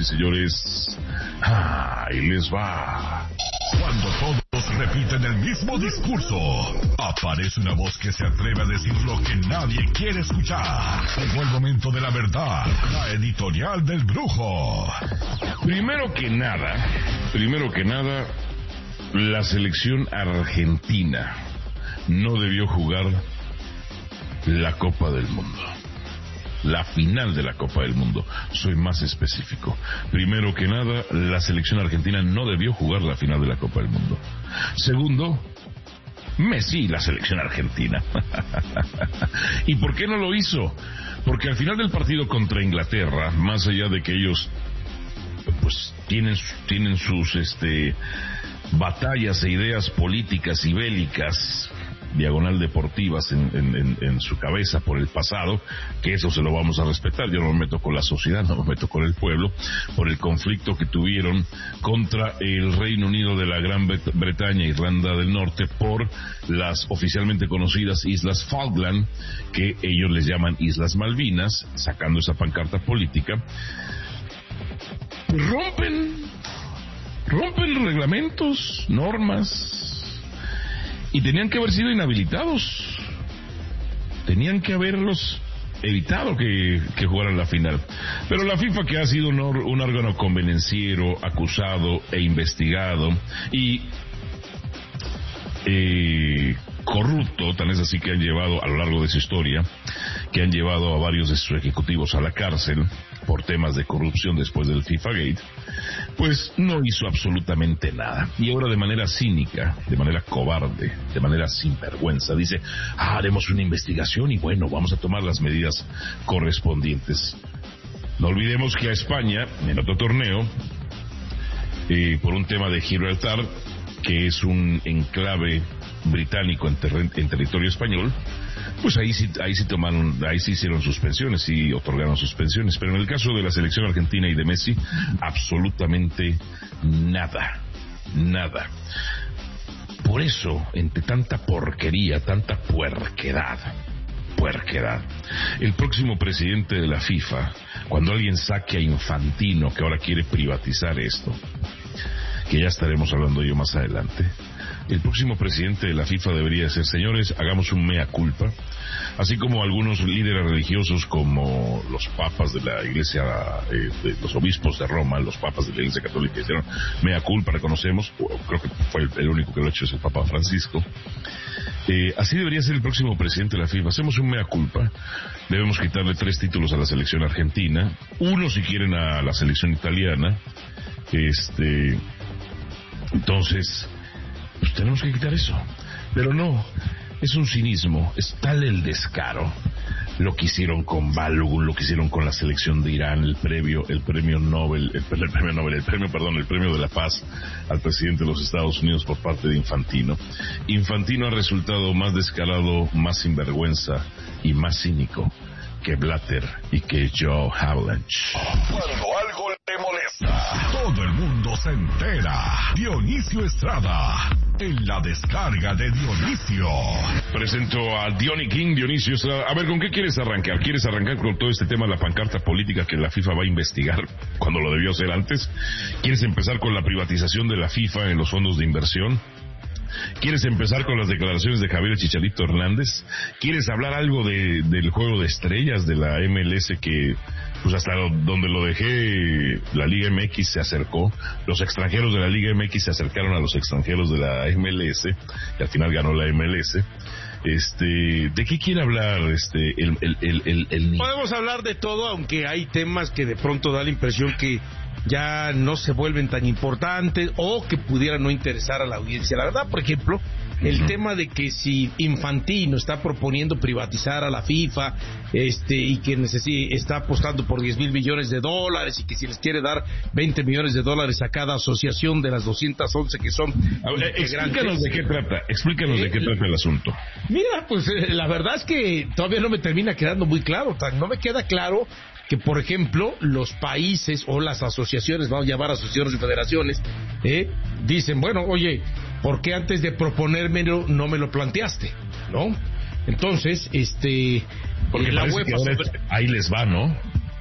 y señores, ahí les va. Cuando todos repiten el mismo discurso, aparece una voz que se atreve a decir lo que nadie quiere escuchar. Llegó el momento de la verdad, la editorial del brujo. Primero que nada, la selección argentina no debió jugar la Copa del Mundo. La final de la Copa del Mundo. Soy más específico. Primero que nada, la selección argentina no debió jugar la final de la Copa del Mundo. Segundo, Messi, la selección argentina. ¿Y por qué no lo hizo? Porque al final del partido contra Inglaterra, más allá de que ellos pues tienen sus batallas e ideas políticas y bélicas, diagonal deportivas en su cabeza por el pasado, que eso se lo vamos a respetar. Yo no me meto con la sociedad, no me meto con el pueblo, por el conflicto que tuvieron contra el Reino Unido de la Gran Bretaña, Irlanda del Norte, por las oficialmente conocidas Islas Falkland, que ellos les llaman Islas Malvinas, sacando esa pancarta política. Rompen reglamentos, normas, y tenían que haber sido inhabilitados. Tenían que haberlos evitado que jugaran la final. Pero la FIFA, que ha sido un órgano convenenciero, acusado e investigado, y corrupto, tan es así que han llevado a lo largo de su historia, que han llevado a varios de sus ejecutivos a la cárcel por temas de corrupción después del FIFA Gate, pues no hizo absolutamente nada. Y ahora, de manera cínica, de manera cobarde, de manera sinvergüenza, dice, haremos una investigación y bueno, vamos a tomar las medidas correspondientes. No olvidemos que a España, en otro torneo, por un tema de Gibraltar, que es un enclave británico en territorio español, pues ahí sí hicieron suspensiones, sí otorgaron suspensiones. Pero en el caso de la selección argentina y de Messi, absolutamente nada. Por eso, entre tanta porquería, tanta puerquedad, el próximo presidente de la FIFA, cuando alguien saque a Infantino, que ahora quiere privatizar esto, que ya estaremos hablando de ello más adelante, el próximo presidente de la FIFA debería ser, señores, hagamos un mea culpa, así como algunos líderes religiosos como los papas de la iglesia, los obispos de Roma, los papas de la iglesia católica hicieron mea culpa, reconocemos, creo que fue el único que lo ha hecho, es el Papa Francisco. Así debería ser el próximo presidente de la FIFA. Hacemos un mea culpa, debemos quitarle 3 títulos a la selección argentina, 1 si quieren a la selección italiana, entonces pues tenemos que quitar eso. Pero no, es un cinismo, es tal el descaro. Lo que hicieron con Balogun, lo que hicieron con la selección de Irán, el premio de la paz al presidente de los Estados Unidos por parte de Infantino. Infantino ha resultado más descarado, más sinvergüenza y más cínico que Blatter y que Joe Haviland. Cuando algo le molesta, todo el mundo se entera. Dionisio Estrada, en la descarga de Dionisio. Presento a Diony King. Dionisio Estrada. A ver, ¿con qué quieres arrancar? ¿Quieres arrancar con todo este tema de la pancarta política que la FIFA va a investigar cuando lo debió hacer antes? ¿Quieres empezar con la privatización de la FIFA en los fondos de inversión? ¿Quieres empezar con las declaraciones de Javier Chicharito Hernández? ¿Quieres hablar algo del juego de estrellas de la MLS que, pues hasta donde lo dejé, la Liga MX se acercó? Los extranjeros de la Liga MX se acercaron a los extranjeros de la MLS y al final ganó la MLS. ¿De qué quiere hablar el Podemos hablar de todo, aunque hay temas que de pronto da la impresión que ya no se vuelven tan importantes o que pudieran no interesar a la audiencia. La verdad, por ejemplo, el tema de que si Infantino está proponiendo privatizar a la FIFA y que está apostando por $10,000 millones y que si les quiere dar $20 millones a cada asociación de las 211 que son explícanos de qué trata el asunto. Mira, pues la verdad es que todavía no me termina quedando muy claro. No me queda claro que, por ejemplo, los países o las asociaciones, vamos a llamar asociaciones y federaciones, dicen, bueno, oye, ¿por qué antes de proponérmelo no me lo planteaste? ¿No? Entonces, porque la UEFA ahí les va, ¿no?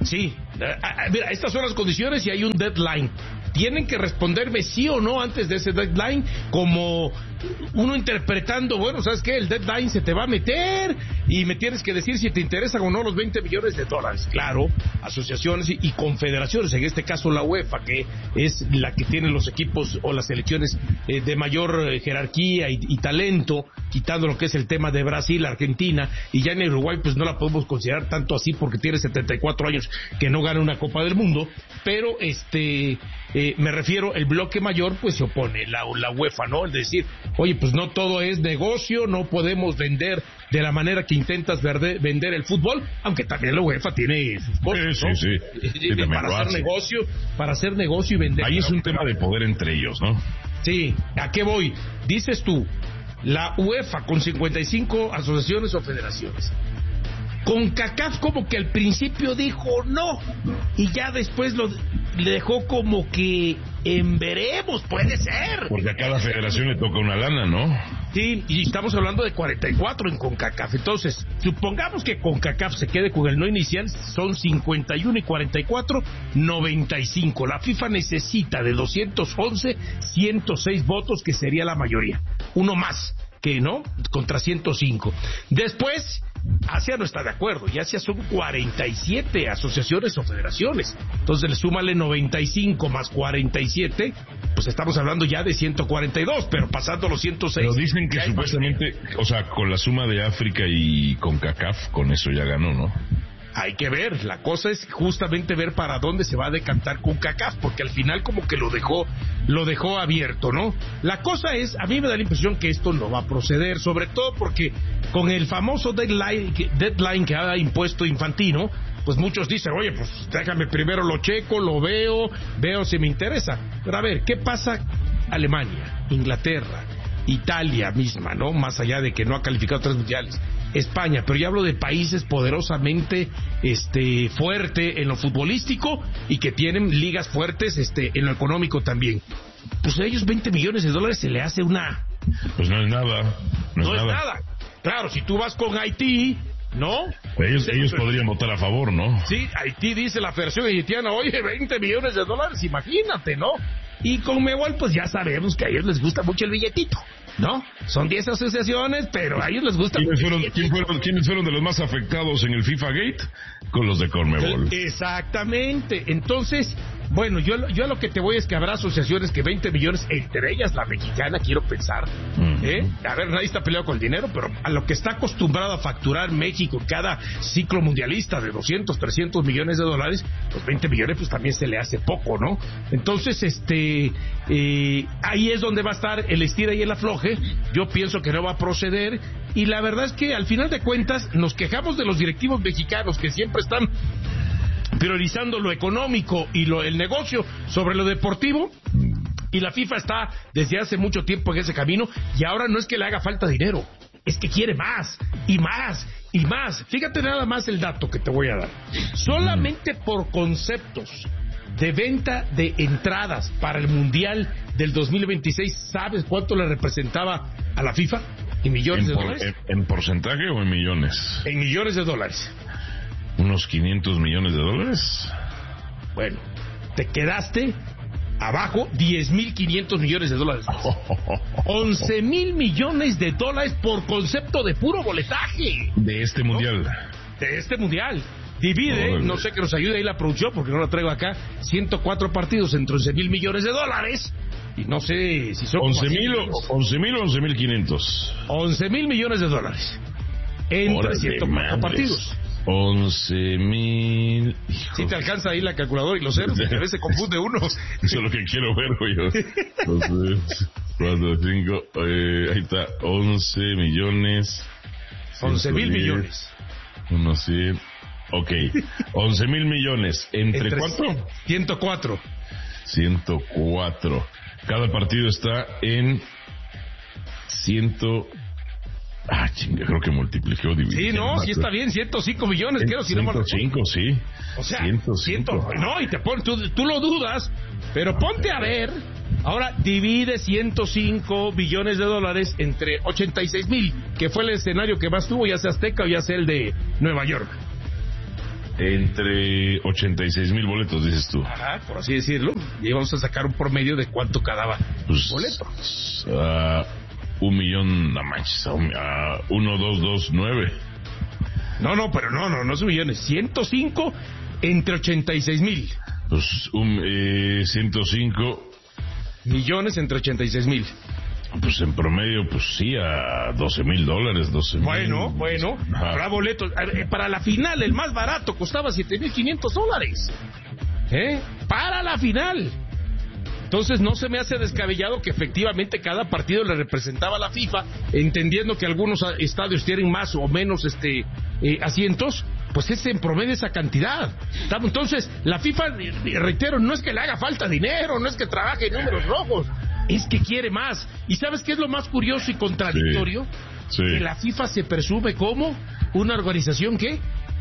Sí, mira, estas son las condiciones y hay un deadline. Tienen que responderme sí o no antes de ese deadline, como uno interpretando, bueno, ¿sabes qué? El deadline se te va a meter y me tienes que decir si te interesan o no los 20 millones de dólares. Claro, asociaciones y confederaciones, en este caso la UEFA, que es la que tiene los equipos o las selecciones de mayor jerarquía y talento, quitando lo que es el tema de Brasil, Argentina, y ya en Uruguay pues no la podemos considerar tanto así porque tiene 74 años que no gana una Copa del Mundo, pero me refiero, el bloque mayor pues se opone, la UEFA, ¿no? Es decir, oye, pues no todo es negocio, no podemos vender de la manera que intentas vender el fútbol, aunque también la UEFA tiene sus cosas, ¿no? Sí, para hacer negocio y vender. Ahí es un tema de poder entre ellos, ¿no? Sí, ¿a qué voy? Dices tú, la UEFA con 55 asociaciones o federaciones. CONCACAF como que al principio dijo no, y ya después le dejó como que en veremos, puede ser. Porque a cada federación le toca una lana, ¿no? Sí, y estamos hablando de 44 en CONCACAF. Entonces, supongamos que CONCACAF se quede con el no inicial, son 51 y 44, 95. La FIFA necesita de 211, 106 votos, que sería la mayoría. Uno más, que no, contra 105. Después, Asia no está de acuerdo, y Asia son 47 asociaciones o federaciones. Entonces le súmale 95 más 47, pues estamos hablando ya de 142, pero pasando los 106. Pero dicen que supuestamente, o sea, con la suma de África y CONCACAF, con eso ya ganó, ¿no? Hay que ver, la cosa es justamente ver para dónde se va a decantar CONCACAF, porque al final como que lo dejó abierto, ¿no? La cosa es, a mí me da la impresión que esto no va a proceder, sobre todo porque con el famoso deadline que ha impuesto Infantino, pues muchos dicen, oye, pues déjame primero lo checo, lo veo si me interesa. Pero a ver, ¿qué pasa Alemania, Inglaterra, Italia misma, ¿no? Más allá de que no ha calificado 3 mundiales. España, pero ya hablo de países poderosamente fuerte en lo futbolístico y que tienen ligas fuertes en lo económico también. Pues a ellos 20 millones de dólares se le hace una... Pues no es nada. No es nada. Claro, si tú vas con Haití, ¿no? Ellos podrían votar a favor, ¿no? Sí, Haití dice la Federación Haitiana, oye, 20 millones de dólares, imagínate, ¿no? Y con Conmebol, pues ya sabemos que a ellos les gusta mucho el billetito, ¿no? Son 10 asociaciones, pero a ellos les gusta mucho el billetito. ¿Quiénes fueron de los más afectados en el FIFA Gate? Con los de Conmebol. Exactamente. Entonces, bueno, yo a lo que te voy es que habrá asociaciones que 20 millones, entre ellas la mexicana, quiero pensar. A ver, nadie está peleado con el dinero, pero a lo que está acostumbrado a facturar México cada ciclo mundialista de 200, 300 millones de dólares, pues 20 millones pues también se le hace poco, ¿no? Entonces, ahí es donde va a estar el estira y el afloje. Yo pienso que no va a proceder, y la verdad es que al final de cuentas nos quejamos de los directivos mexicanos que siempre están priorizando lo económico y el negocio sobre lo deportivo, y la FIFA está desde hace mucho tiempo en ese camino, y ahora no es que le haga falta dinero, es que quiere más y más y más. Fíjate nada más el dato que te voy a dar. Solamente por conceptos de venta de entradas para el Mundial del 2026, ¿sabes cuánto le representaba a la FIFA? ¿En millones de dólares? ¿En porcentaje o en millones? En millones de dólares. ¿Unos 500 millones de dólares? Bueno, te quedaste abajo 10.500 millones de dólares. 11.000 millones de dólares por concepto de puro boletaje. De este mundial. De este mundial. Divide, no sé que nos ayude ahí la producción, porque no la traigo acá, 104 partidos entre 11.000 millones de dólares. Y no sé si son 11.000 o 11.500. 11.000 millones de dólares. Entre 104 partidos. 11.000. Si te alcanza ahí la calculadora y los ceros, porque a veces se confunde uno. Eso es lo que quiero ver, güey. 2, 4, 5. Ahí está, 11 millones. 11.000 millones. Unos 100. Ok, 11.000 millones. ¿Entre cuánto? 104. 104. Cada partido está en 100. Chinga, creo que multiplicó. Sí, no, sí está bien, 105 millones, creo, si no me recuerdo. 105, sí. O sea, 105. No, y te pones, tú lo dudas, pero ponte a ver. Ahora divide 105 billones de dólares entre 86.000, que fue el escenario que más tuvo, ya sea Azteca o ya sea el de Nueva York. Entre 86,000 boletos, dices tú. Ajá, por así decirlo. Y vamos a sacar un promedio de cuánto cada boleto. 1,000,000, no manches, 1,229. No, pero no es millones. 105 entre 86,000. Pues 105 millones entre 86,000. Pues en promedio, pues sí, a $12,000, 12,000. Bueno, habrá boletos. Para la final, el más barato costaba $7,500. Para la final. Entonces no se me hace descabellado que efectivamente cada partido le representaba a la FIFA, entendiendo que algunos estadios tienen más o menos asientos, pues es en promedio esa cantidad. Entonces, la FIFA, reitero, no es que le haga falta dinero, no es que trabaje en números rojos, es que quiere más. ¿Y sabes qué es lo más curioso y contradictorio? Sí. Que la FIFA se presume como una organización que...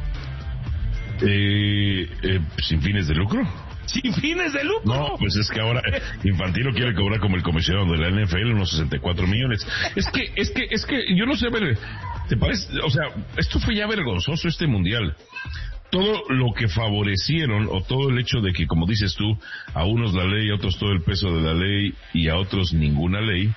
sin fines de lucro. ¡Sin fines de lucro! No, pues es que ahora Infantino quiere cobrar como el comisionado de la NFL unos 64 millones. Es que yo no sé, ¿te parece? O sea, esto fue ya vergonzoso, este mundial. Todo lo que favorecieron, o todo el hecho de que, como dices tú, a unos la ley, a otros todo el peso de la ley y a otros ninguna ley,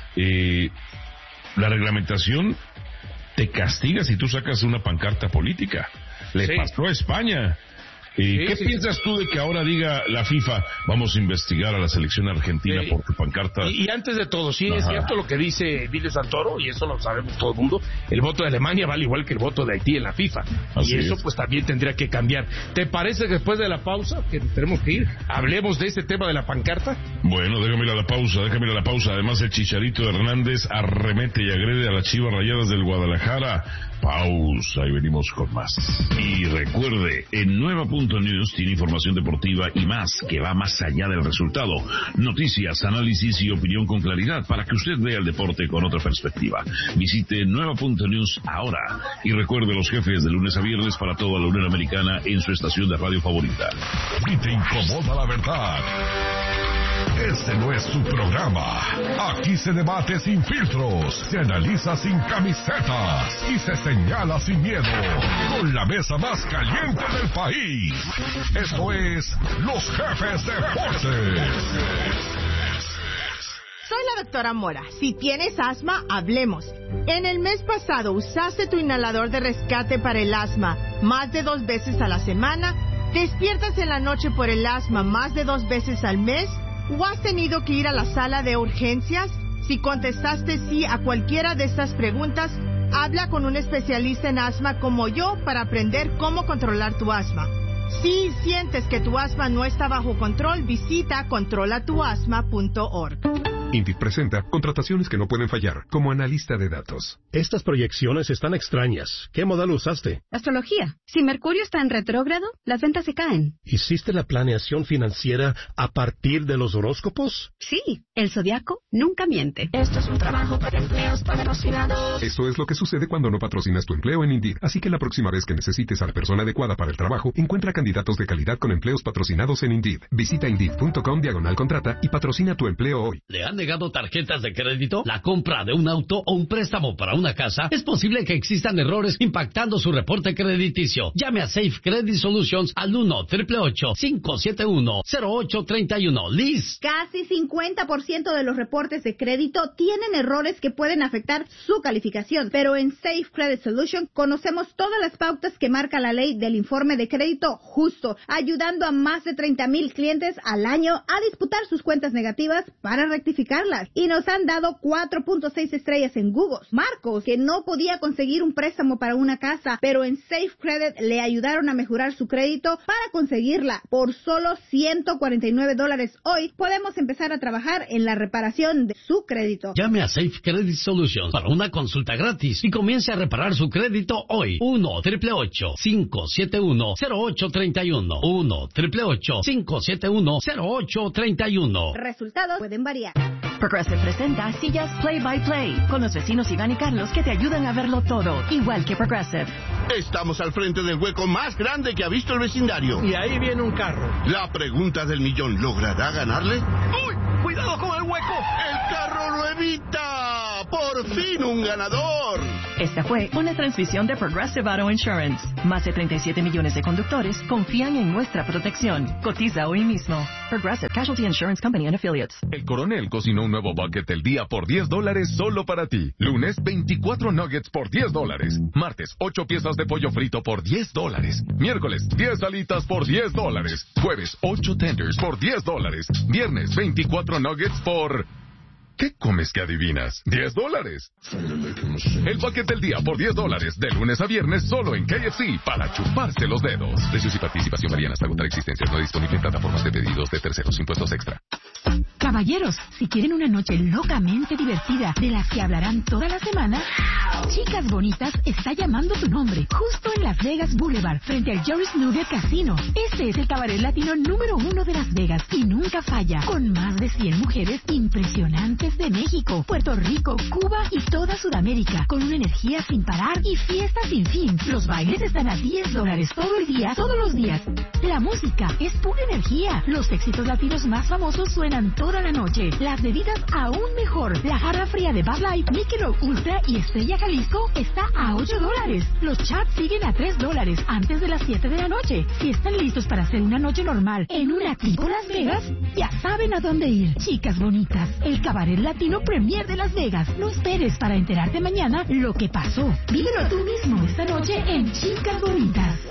la reglamentación te castiga si tú sacas una pancarta política. Le pasó a España. ¿Qué piensas tú de que ahora diga la FIFA, vamos a investigar a la selección argentina por tu pancarta? Y antes de todo, sí, es cierto lo que dice Emilio Santoro, y eso lo sabemos todo el mundo, el voto de Alemania vale igual que el voto de Haití en la FIFA. Así y eso pues también tendría que cambiar. ¿Te parece que después de la pausa, que tenemos que ir, hablemos de este tema de la pancarta? Bueno, déjame ir a la pausa. Además, el Chicharito Hernández arremete y agrede a las Chivas Rayadas del Guadalajara. Pausa y venimos con más. Y recuerde, en Nueva.News tiene información deportiva y más, que va más allá del resultado. Noticias, análisis y opinión con claridad para que usted vea el deporte con otra perspectiva. Visite Nueva.News ahora y recuerde los jefes de lunes a viernes para toda la Unión Americana en su estación de radio favorita. Si te incomoda la verdad, este no es su programa. Aquí se debate sin filtros, se analiza sin camisetas y se señala sin miedo. Con la mesa más caliente del país. Esto es Los Jefes Deportes. Soy la doctora Mora. Si tienes asma, hablemos. En el mes pasado usaste tu inhalador de rescate para el asma más de 2 veces a la semana. ¿Despiertas en la noche por el asma más de 2 veces al mes? ¿O has tenido que ir a la sala de urgencias? Si contestaste sí a cualquiera de estas preguntas, habla con un especialista en asma como yo para aprender cómo controlar tu asma. Si sientes que tu asma no está bajo control, visita controlatuasma.org. INDIT presenta contrataciones que no pueden fallar, como analista de datos. Estas proyecciones están extrañas. ¿Qué modelo usaste? Astrología. Si Mercurio está en retrógrado, las ventas se caen. ¿Hiciste la planeación financiera a partir de los horóscopos? Sí, el zodiaco nunca miente. Esto es un trabajo para empleos patrocinados. Eso es lo que sucede cuando no patrocinas tu empleo en Indeed. Así que la próxima vez que necesites a la persona adecuada para el trabajo, encuentra candidatos de calidad con empleos patrocinados en Indeed. Visita Indeed.com/contrata y patrocina tu empleo hoy. ¿Le han negado tarjetas de crédito, la compra de un auto o un préstamo para una casa? Es posible que existan errores impactando su reporte crediticio. Llame a Safe Credit Solutions al 1-888-571-0831. Liz. Casi 50% de los reportes de crédito tienen errores que pueden afectar su calificación, pero en Safe Credit Solutions conocemos todas las pautas que marca la ley del informe de crédito justo, ayudando a más de 30,000 clientes al año a disputar sus cuentas negativas para rectificarlas. Y nos han dado 4.6 estrellas en Google. Marcos, que no podía conseguir un préstamo para una casa, pero en Safe Credit le ayudaron a mejorar su crédito para conseguirla. Por solo $149 hoy podemos empezar a trabajar en la reparación de su crédito. Llame a Safe Credit Solutions para una consulta gratis y comience a reparar su crédito hoy. 1-888-571-0831. 1-888-571-0831. Resultados pueden variar. Progressive presenta sillas Play by Play con los vecinos Iván y Carlos que te ayudan a verlo todo, igual que Progressive. Estamos al frente del hueco más grande que ha visto el vecindario. Y ahí viene un carro. La pregunta del millón, ¿logrará ganarle? ¡Uy! ¡Cuidado con el hueco! ¡El carro lo evita! ¡Por fin un ganador! Esta fue una transmisión de Progressive Auto Insurance. Más de 37 millones de conductores confían en nuestra protección. Cotiza hoy mismo. Progressive Casualty Insurance Company and Affiliates. El Coronel cocinó un nuevo bucket del día por $10 solo para ti. Lunes, 24 nuggets por $10. Martes, 8 piezas de pollo frito por $10. Miércoles, 10 alitas por $10. Jueves, 8 tenders por $10. Viernes, 24 nuggets por... ¿Qué comes que adivinas? $10. El bucket del día por $10. De lunes a viernes solo en KFC para chuparse los dedos. Precios y participación varían hasta agotar existencias. No disponible en plataformas de pedidos de terceros. Impuestos extra. Caballeros, si quieren una noche locamente divertida de las que hablarán toda la semana, Chicas Bonitas está llamando tu nombre justo en Las Vegas Boulevard, frente al Jerry's Nugget Casino. Este es el cabaret latino número 1 de Las Vegas y nunca falla, con más de 100 mujeres impresionantes de México, Puerto Rico, Cuba y toda Sudamérica, con una energía sin parar y fiesta sin fin. Los bailes están a $10 todo el día, todos los días. La música es pura energía. Los éxitos latinos más famosos suenan toda la noche. Las bebidas aún mejor. La jarra fría de Bud Light, Michelob Ultra y Estrella Jalisco está a $8. Los chats siguen a $3 antes de las 7 de la noche. Si están listos para hacer una noche normal en una tipo Las Vegas, ya saben a dónde ir. Chicas Bonitas, el cabaret latino premier de Las Vegas. No esperes para enterarte mañana lo que pasó. Vívelo tú mismo esta noche en Chicas Bonitas.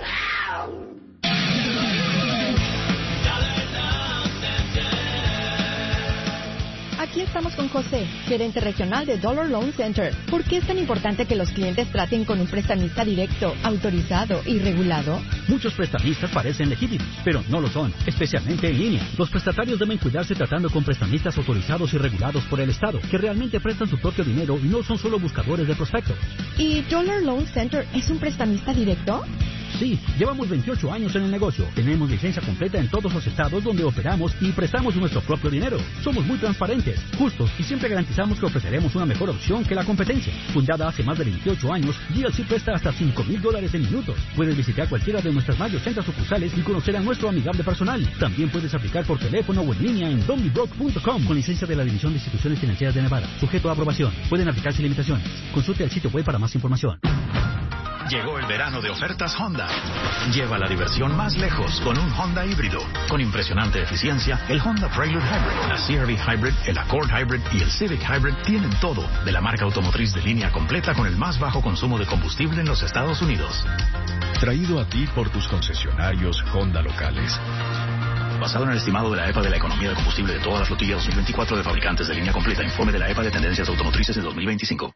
Aquí estamos con José, gerente regional de Dollar Loan Center. ¿Por qué es tan importante que los clientes traten con un prestamista directo, autorizado y regulado? Muchos prestamistas parecen legítimos, pero no lo son, especialmente en línea. Los prestatarios deben cuidarse tratando con prestamistas autorizados y regulados por el Estado, que realmente prestan su propio dinero y no son solo buscadores de prospectos. ¿Y Dollar Loan Center es un prestamista directo? Sí, llevamos 28 años en el negocio. Tenemos licencia completa en todos los estados donde operamos y prestamos nuestro propio dinero. Somos muy transparentes, justos y siempre garantizamos que ofreceremos una mejor opción que la competencia. Fundada hace más de 28 años, GLC presta hasta $5,000 en minutos. Puedes visitar cualquiera de nuestras más de 80 sucursales y conocer a nuestro amigable personal. También puedes aplicar por teléfono o en línea en donbybroke.com con licencia de la División de Instituciones Financieras de Nevada. Sujeto a aprobación. Pueden aplicarse limitaciones. Consulte el sitio web para más información. Llegó el verano de ofertas Honda. Lleva la diversión más lejos con un Honda híbrido. Con impresionante eficiencia, el Honda Prelude Hybrid, la CR-V Hybrid, el Accord Hybrid y el Civic Hybrid tienen todo de la marca automotriz de línea completa con el más bajo consumo de combustible en los Estados Unidos. Traído a ti por tus concesionarios Honda locales. Basado en el estimado de la EPA de la economía de combustible de toda la flotilla 2024 de fabricantes de línea completa. Informe de la EPA de tendencias automotrices de 2025.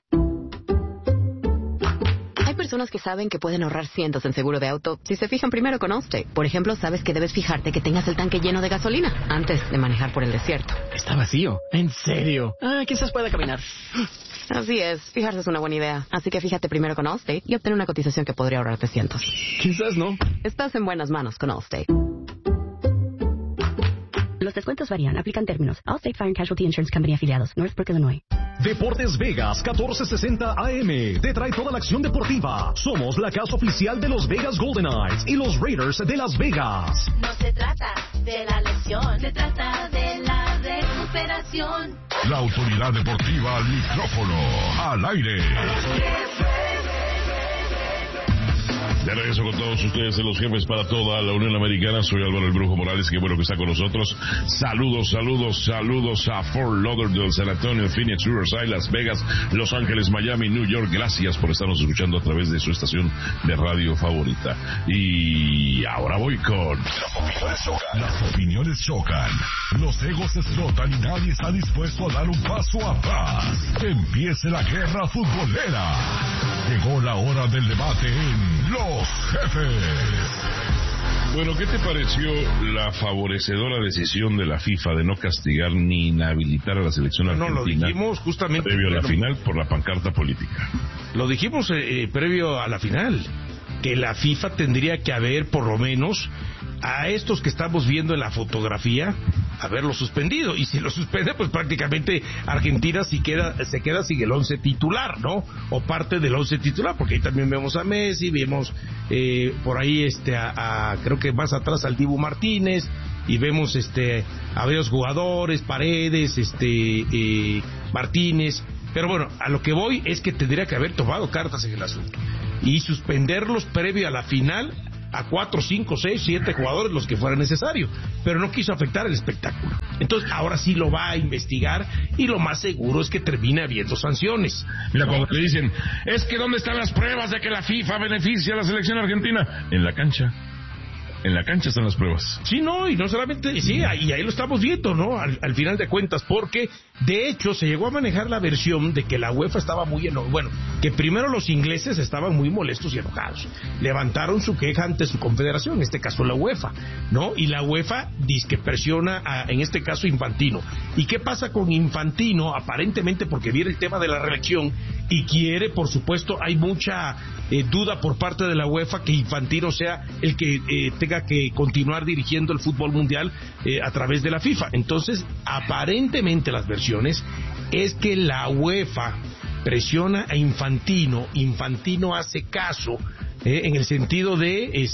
Personas que saben que pueden ahorrar cientos en seguro de auto si se fijan primero con Allstate. Por ejemplo, sabes que debes fijarte que tengas el tanque lleno de gasolina antes de manejar por el desierto. Está vacío. ¿En serio? Quizás pueda caminar. Así es. Fijarse es una buena idea. Así que fíjate primero con Allstate y obtén una cotización que podría ahorrarte cientos. Quizás no. Estás en buenas manos con Allstate. Los descuentos varían. Aplican términos. Allstate Fire and Casualty Insurance Company afiliados. Northbrook, Illinois. Deportes Vegas 1460 AM te trae toda la acción deportiva. Somos la casa oficial de los Vegas Golden Knights y los Raiders de Las Vegas. No se trata de la lesión, se trata de la recuperación. La autoridad deportiva al micrófono, al aire. De regreso con todos ustedes de los jefes para toda la Unión Americana. Soy Álvaro el Brujo Morales, qué bueno que está con nosotros. Saludos a Fort Lauderdale, San Antonio, Phoenix, Riverside, Las Vegas, Los Ángeles, Miami, New York. Gracias por estarnos escuchando a través de su estación de radio favorita. Y ahora voy con... Las opiniones chocan, los egos explotan y nadie está dispuesto a dar un paso atrás. Que empiece la guerra futbolera. Llegó la hora del debate en Los Jefes. Bueno, ¿qué te pareció la favorecedora decisión de la FIFA de no castigar ni inhabilitar a la selección argentina? No, lo dijimos justamente previo a la final por la pancarta política. Lo dijimos previo a la final, que la FIFA tendría que haber por lo menos a estos que estamos viendo en la fotografía, haberlo suspendido. Y si lo suspende, pues prácticamente Argentina se queda sin el 11 titular, ¿no? O parte del 11 titular, porque ahí también vemos a Messi, vemos por ahí creo que más atrás al Dibu Martínez, y vemos a varios jugadores, Paredes, Martínez, Pero bueno, a lo que voy es que tendría que haber tomado cartas en el asunto y suspenderlos previo a la final a 4, 5, 6, 7 jugadores, los que fuera necesario, pero no quiso afectar el espectáculo. Entonces ahora sí lo va a investigar y lo más seguro es que termine habiendo sanciones. Mira, cuando le dicen, es que ¿dónde están las pruebas de que la FIFA beneficia a la selección argentina? En la cancha. En la cancha están las pruebas. Sí, no, y no solamente, sí, y ahí lo estamos viendo, ¿no? Al final de cuentas, porque de hecho se llegó a manejar la versión de que la UEFA estaba muy bueno, que primero los ingleses estaban muy molestos y enojados. Levantaron su queja ante su confederación, en este caso la UEFA, ¿no? Y la UEFA dice que presiona en este caso Infantino. ¿Y qué pasa con Infantino? Aparentemente porque viene el tema de la reelección y quiere, por supuesto, hay mucha duda por parte de la UEFA que Infantino sea el que tenga que continuar dirigiendo el fútbol mundial a través de la FIFA. Entonces, aparentemente las versiones es que la UEFA presiona a Infantino, Infantino hace caso en el sentido de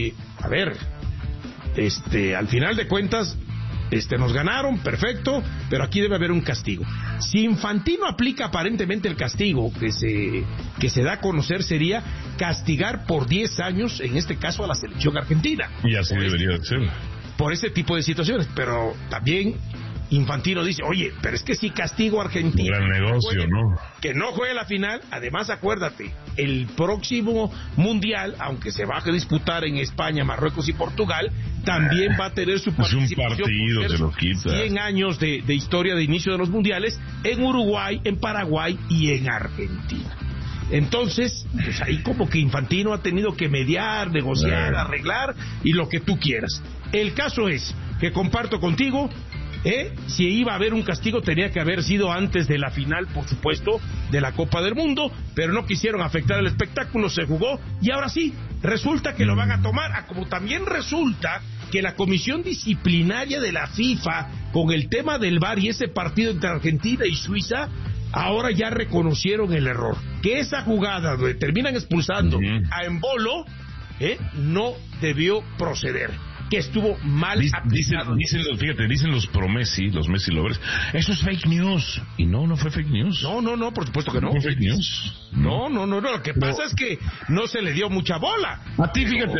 al final de cuentas nos ganaron, perfecto, pero aquí debe haber un castigo. Si Infantino aplica aparentemente el castigo que se da a conocer sería castigar por 10 años, en este caso a la selección argentina. Y así debería de ser. Por ese tipo de situaciones, pero también Infantino dice, oye, pero es que si castigo a Argentina, gran negocio, ¿no? Que no juegue la final, además acuérdate, el próximo mundial, aunque se va a disputar en España, Marruecos y Portugal, también va a tener su participación. Es un partido, se lo quita. 100 años de historia de inicio de los mundiales en Uruguay, en Paraguay y en Argentina. Entonces, pues ahí como que Infantino ha tenido que mediar, negociar, arreglar y lo que tú quieras. El caso es que comparto contigo, si iba a haber un castigo tenía que haber sido antes de la final, por supuesto, de la Copa del Mundo, pero no quisieron afectar el espectáculo, se jugó y ahora sí, resulta que lo van a tomar, como también resulta que la comisión disciplinaria de la FIFA con el tema del VAR y ese partido entre Argentina y Suiza ahora ya reconocieron el error, que esa jugada donde terminan expulsando a Embolo no debió proceder, que estuvo mal aplicado. Dicen los Messi lovers, eso es fake news. Y no fue fake news. No, por supuesto que no. ¿No fue fake news? No, lo que pasa es que no se le dio mucha bola. A ti, fíjate,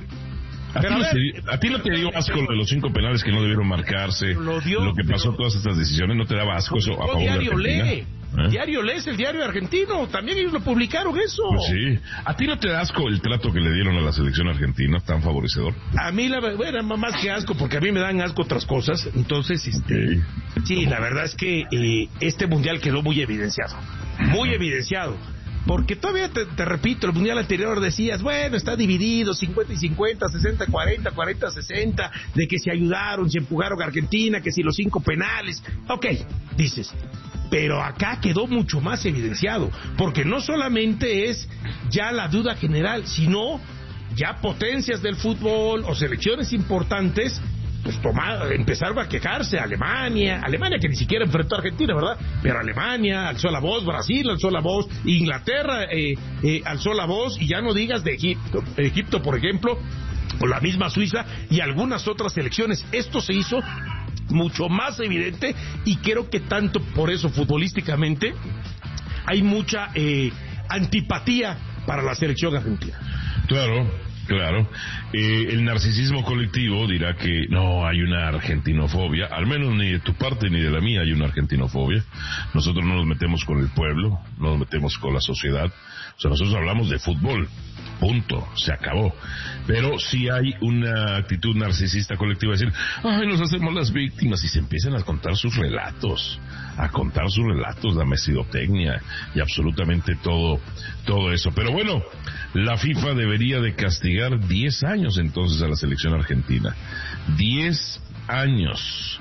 a ti no te dio asco lo de los 5 penales que no debieron marcarse, lo que pasó, todas estas decisiones, ¿no te daba asco eso a favor de Argentina? Diario Les, el diario argentino, también ellos lo publicaron eso. Pues sí. ¿A ti no te da asco el trato que le dieron a la selección argentina, tan favorecedor? A mí, más que asco, porque a mí me dan asco otras cosas. Entonces, sí, la verdad es que este mundial quedó muy evidenciado. Muy evidenciado. Porque todavía, te repito, el mundial anterior decías, bueno, está dividido, 50 y 50, 60, 40, 40, 60, de que se ayudaron, se empujaron a Argentina, que si los 5 penales. Ok, dices. Pero acá quedó mucho más evidenciado, porque no solamente es ya la duda general, sino ya potencias del fútbol o selecciones importantes, pues empezaron a quejarse. Alemania que ni siquiera enfrentó a Argentina, ¿verdad? Pero Alemania alzó la voz, Brasil alzó la voz, Inglaterra alzó la voz, y ya no digas de Egipto, por ejemplo, o la misma Suiza y algunas otras selecciones. Esto se hizo mucho más evidente y creo que tanto por eso futbolísticamente hay mucha antipatía para la selección argentina. Claro. El narcisismo colectivo dirá que no hay una argentinofobia, al menos ni de tu parte ni de la mía hay una argentinofobia. Nosotros no nos metemos con el pueblo, no nos metemos con la sociedad, o sea, nosotros hablamos de fútbol. Punto, se acabó. Pero sí hay una actitud narcisista colectiva de decir, ay, nos hacemos las víctimas, y se empiezan a contar sus relatos, la mesidotecnia y absolutamente todo eso. Pero bueno, la FIFA debería de castigar 10 años entonces a la selección argentina. 10 años.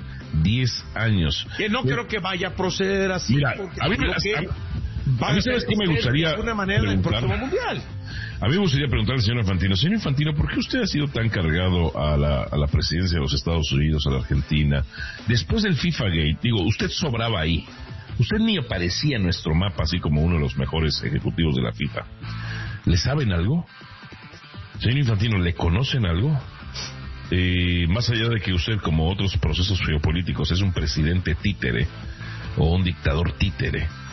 Que no creo que vaya a proceder así. Mira, a mí ¿sabes qué me gustaría de alguna manera el próximo mundial? A mí me gustaría preguntarle al señor Infantino, ¿por qué usted ha sido tan cargado a la presidencia de los Estados Unidos, a la Argentina? Después del FIFA Gate, usted sobraba ahí. Usted ni aparecía en nuestro mapa así como uno de los mejores ejecutivos de la FIFA. ¿Le saben algo? Señor Infantino, ¿le conocen algo? Más allá de que usted, como otros procesos geopolíticos, es un presidente títere o un dictador títere,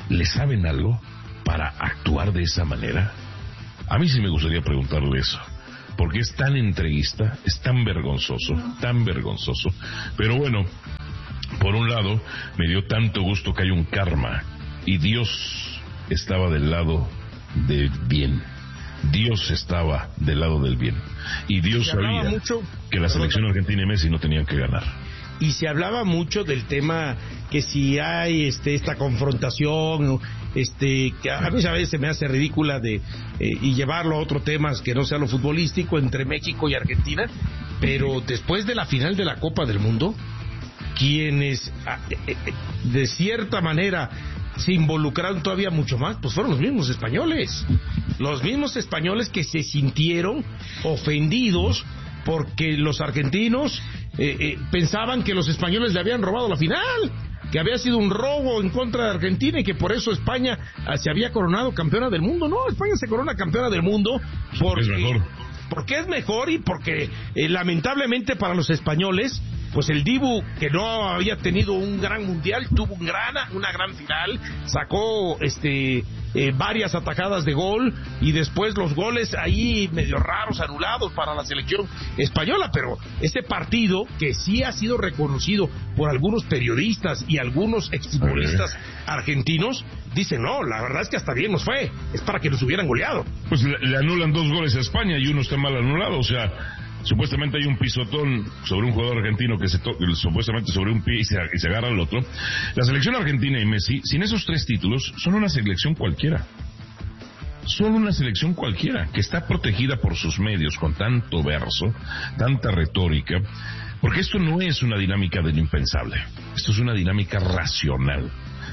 ¿le saben algo para actuar de esa manera? A mí sí me gustaría preguntarle eso, porque es tan entreguista, es tan vergonzoso, pero bueno, por un lado, me dio tanto gusto que hay un karma, y Dios estaba del lado del bien. Dios estaba del lado del bien. Y Dios sabía que la selección argentina y Messi no tenían que ganar. Y se hablaba mucho del tema que si hay esta confrontación, que a mí a veces se me hace ridícula y llevarlo a otro tema que no sea lo futbolístico entre México y Argentina, pero después de la final de la Copa del Mundo, quienes de cierta manera se involucraron todavía mucho más, pues fueron los mismos españoles que se sintieron ofendidos porque los argentinos pensaban que los españoles le habían robado la final, que había sido un robo en contra de Argentina y que por eso España se había coronado campeona del mundo. No, España se corona campeona del mundo porque es mejor y porque lamentablemente para los españoles, pues el Dibu, que no había tenido un gran mundial, tuvo una gran final, sacó varias atajadas de gol y después los goles ahí medio raros, anulados para la selección española, pero ese partido que sí ha sido reconocido por algunos periodistas y algunos exfutbolistas argentinos, dicen, no, la verdad es que hasta bien nos fue, es para que nos hubieran goleado. Pues le anulan 2 goles a España y uno está mal anulado, o sea, supuestamente hay un pisotón sobre un jugador argentino que supuestamente sobre un pie y se agarra al otro. La selección argentina y Messi, sin esos 3 títulos, son una selección cualquiera. Son una selección cualquiera, que está protegida por sus medios con tanto verso, tanta retórica, porque esto no es una dinámica de lo impensable. Esto es una dinámica racional.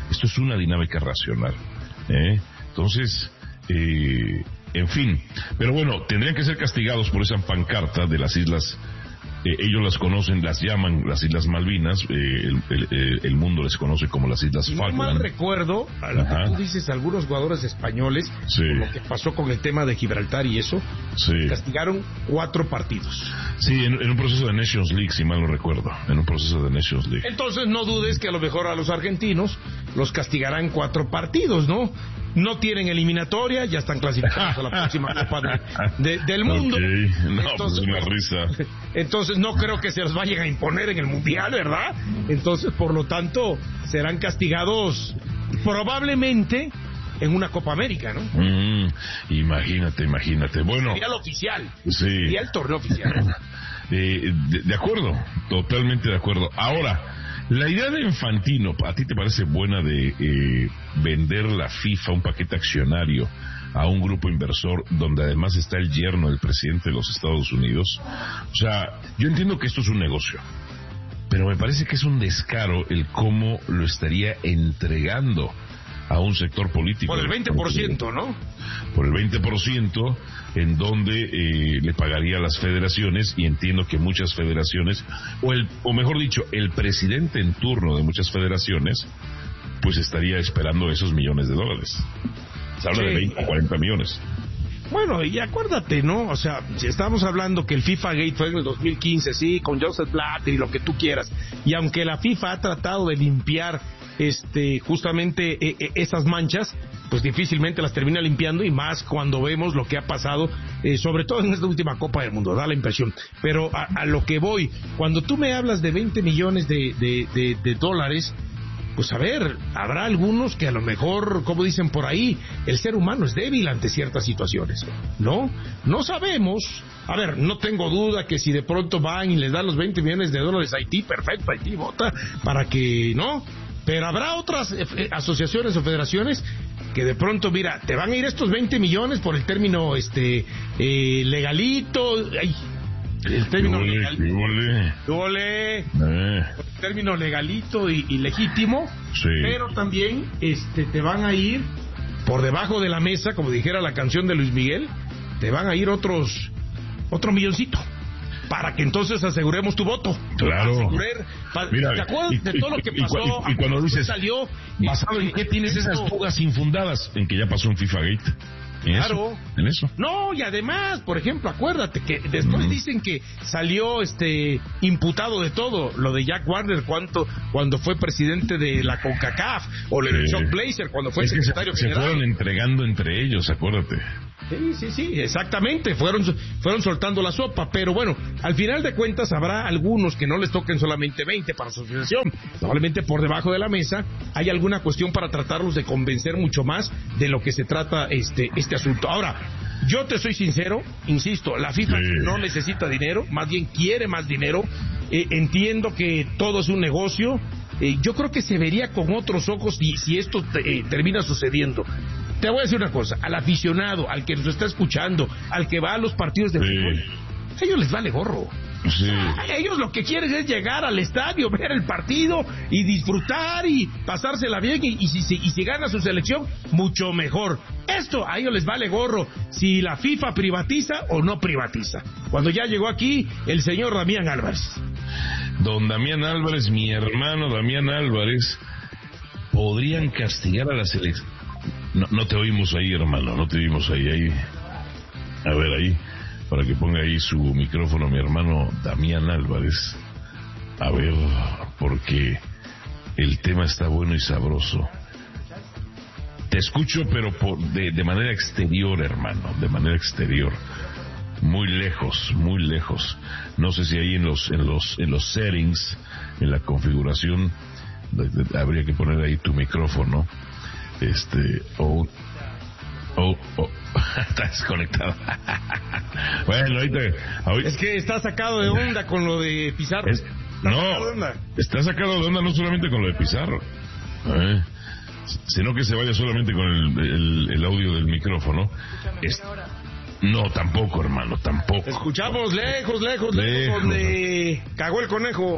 Entonces, en fin, pero bueno, tendrían que ser castigados por esa pancarta de las islas, ellos las conocen, las llaman las Islas Malvinas, el mundo les conoce como las Islas Falkland. Si no mal recuerdo, a lo que tú dices, algunos jugadores españoles, lo que pasó con el tema de Gibraltar y eso, castigaron 4 partidos. Sí, en un proceso de Nations League, si mal no recuerdo, Entonces no dudes que a lo mejor a los argentinos los castigarán 4 partidos, ¿no? No tienen eliminatoria, ya están clasificados a la próxima Copa del Mundo. Okay. No, entonces, pues una risa. Entonces no creo que se los vayan a imponer en el Mundial, ¿verdad? Entonces, por lo tanto, serán castigados probablemente en una Copa América, ¿no? Imagínate. Bueno, sería lo oficial. Sí. Sería el torneo oficial. De acuerdo, totalmente de acuerdo. Ahora, la idea de Infantino, ¿a ti te parece buena de vender la FIFA un paquete accionario a un grupo inversor donde además está el yerno del presidente de los Estados Unidos? O sea, yo entiendo que esto es un negocio, pero me parece que es un descaro el cómo lo estaría entregando a un sector político. Por el 20%, ¿no? Por el 20%, en donde le pagaría a las federaciones, y entiendo que muchas federaciones, o mejor dicho, el presidente en turno de muchas federaciones, pues estaría esperando esos millones de dólares. Se habla de 20 o 40 millones. Bueno, y acuérdate, ¿no? O sea, si estamos hablando que el FIFA Gate fue en el 2015, sí, con Joseph Blatter y lo que tú quieras, y aunque la FIFA ha tratado de limpiar justamente esas manchas, pues difícilmente las termina limpiando, y más cuando vemos lo que ha pasado, sobre todo en esta última Copa del Mundo, da la impresión. Pero a lo que voy, cuando tú me hablas de 20 millones de dólares, pues a ver, habrá algunos que a lo mejor, como dicen por ahí, el ser humano es débil ante ciertas situaciones, ¿no? No sabemos. A ver, no tengo duda que si de pronto van y les dan los 20 millones de dólares a Haití, perfecto, Haití vota para que, ¿no? Pero habrá otras asociaciones o federaciones que de pronto, mira, te van a ir estos 20 millones por el término legalito, el término el término legalito y legítimo, pero también te van a ir por debajo de la mesa, como dijera la canción de Luis Miguel, te van a ir otro milloncito, para que entonces aseguremos tu voto. Claro. Mira, ¿te acuerdas de todo lo que pasó? Y cuando dices, salió, ¿basado en qué tienes esas fugas infundadas? En que ya pasó un FIFA Gate. Claro. En eso. No, y además, por ejemplo, acuérdate que después dicen que salió imputado de todo, lo de Jack Warner cuando fue presidente de la CONCACAF, o lo de Chuck Blazer cuando fue secretario general. Se fueron entregando entre ellos, acuérdate. Sí, exactamente, fueron soltando la sopa, pero bueno, al final de cuentas habrá algunos que no les toquen solamente 20 para su asociación, probablemente por debajo de la mesa hay alguna cuestión para tratarlos de convencer mucho más de lo que se trata este asunto. Ahora, yo te soy sincero, insisto, la FIFA no necesita dinero, más bien quiere más dinero, entiendo que todo es un negocio, yo creo que se vería con otros ojos si esto termina sucediendo. Te voy a decir una cosa, al aficionado, al que nos está escuchando, al que va a los partidos de fútbol, a ellos les vale gorro. Sí. Ellos lo que quieren es llegar al estadio, ver el partido y disfrutar y pasársela bien y si gana su selección, mucho mejor. Esto a ellos les vale gorro si la FIFA privatiza o no privatiza. Cuando ya llegó aquí el señor Damián Álvarez. Don Damián Álvarez, mi hermano Damián Álvarez, podrían castigar a la selección. No te oímos ahí, hermano, no te oímos ahí. A ver, ahí, para que ponga ahí su micrófono mi hermano Damián Álvarez. A ver, porque el tema está bueno y sabroso. Te escucho, pero de manera exterior, hermano, de manera exterior. Muy lejos. No sé si ahí en los settings, en la configuración, habría que poner ahí tu micrófono. Está desconectado. Bueno, ahorita. Es que está sacado de onda con lo de Pizarro. Está sacado de onda no solamente con lo de Pizarro, sino que se vaya solamente con el audio del micrófono. No, tampoco, hermano, tampoco. Escuchamos lejos, donde cagó el conejo.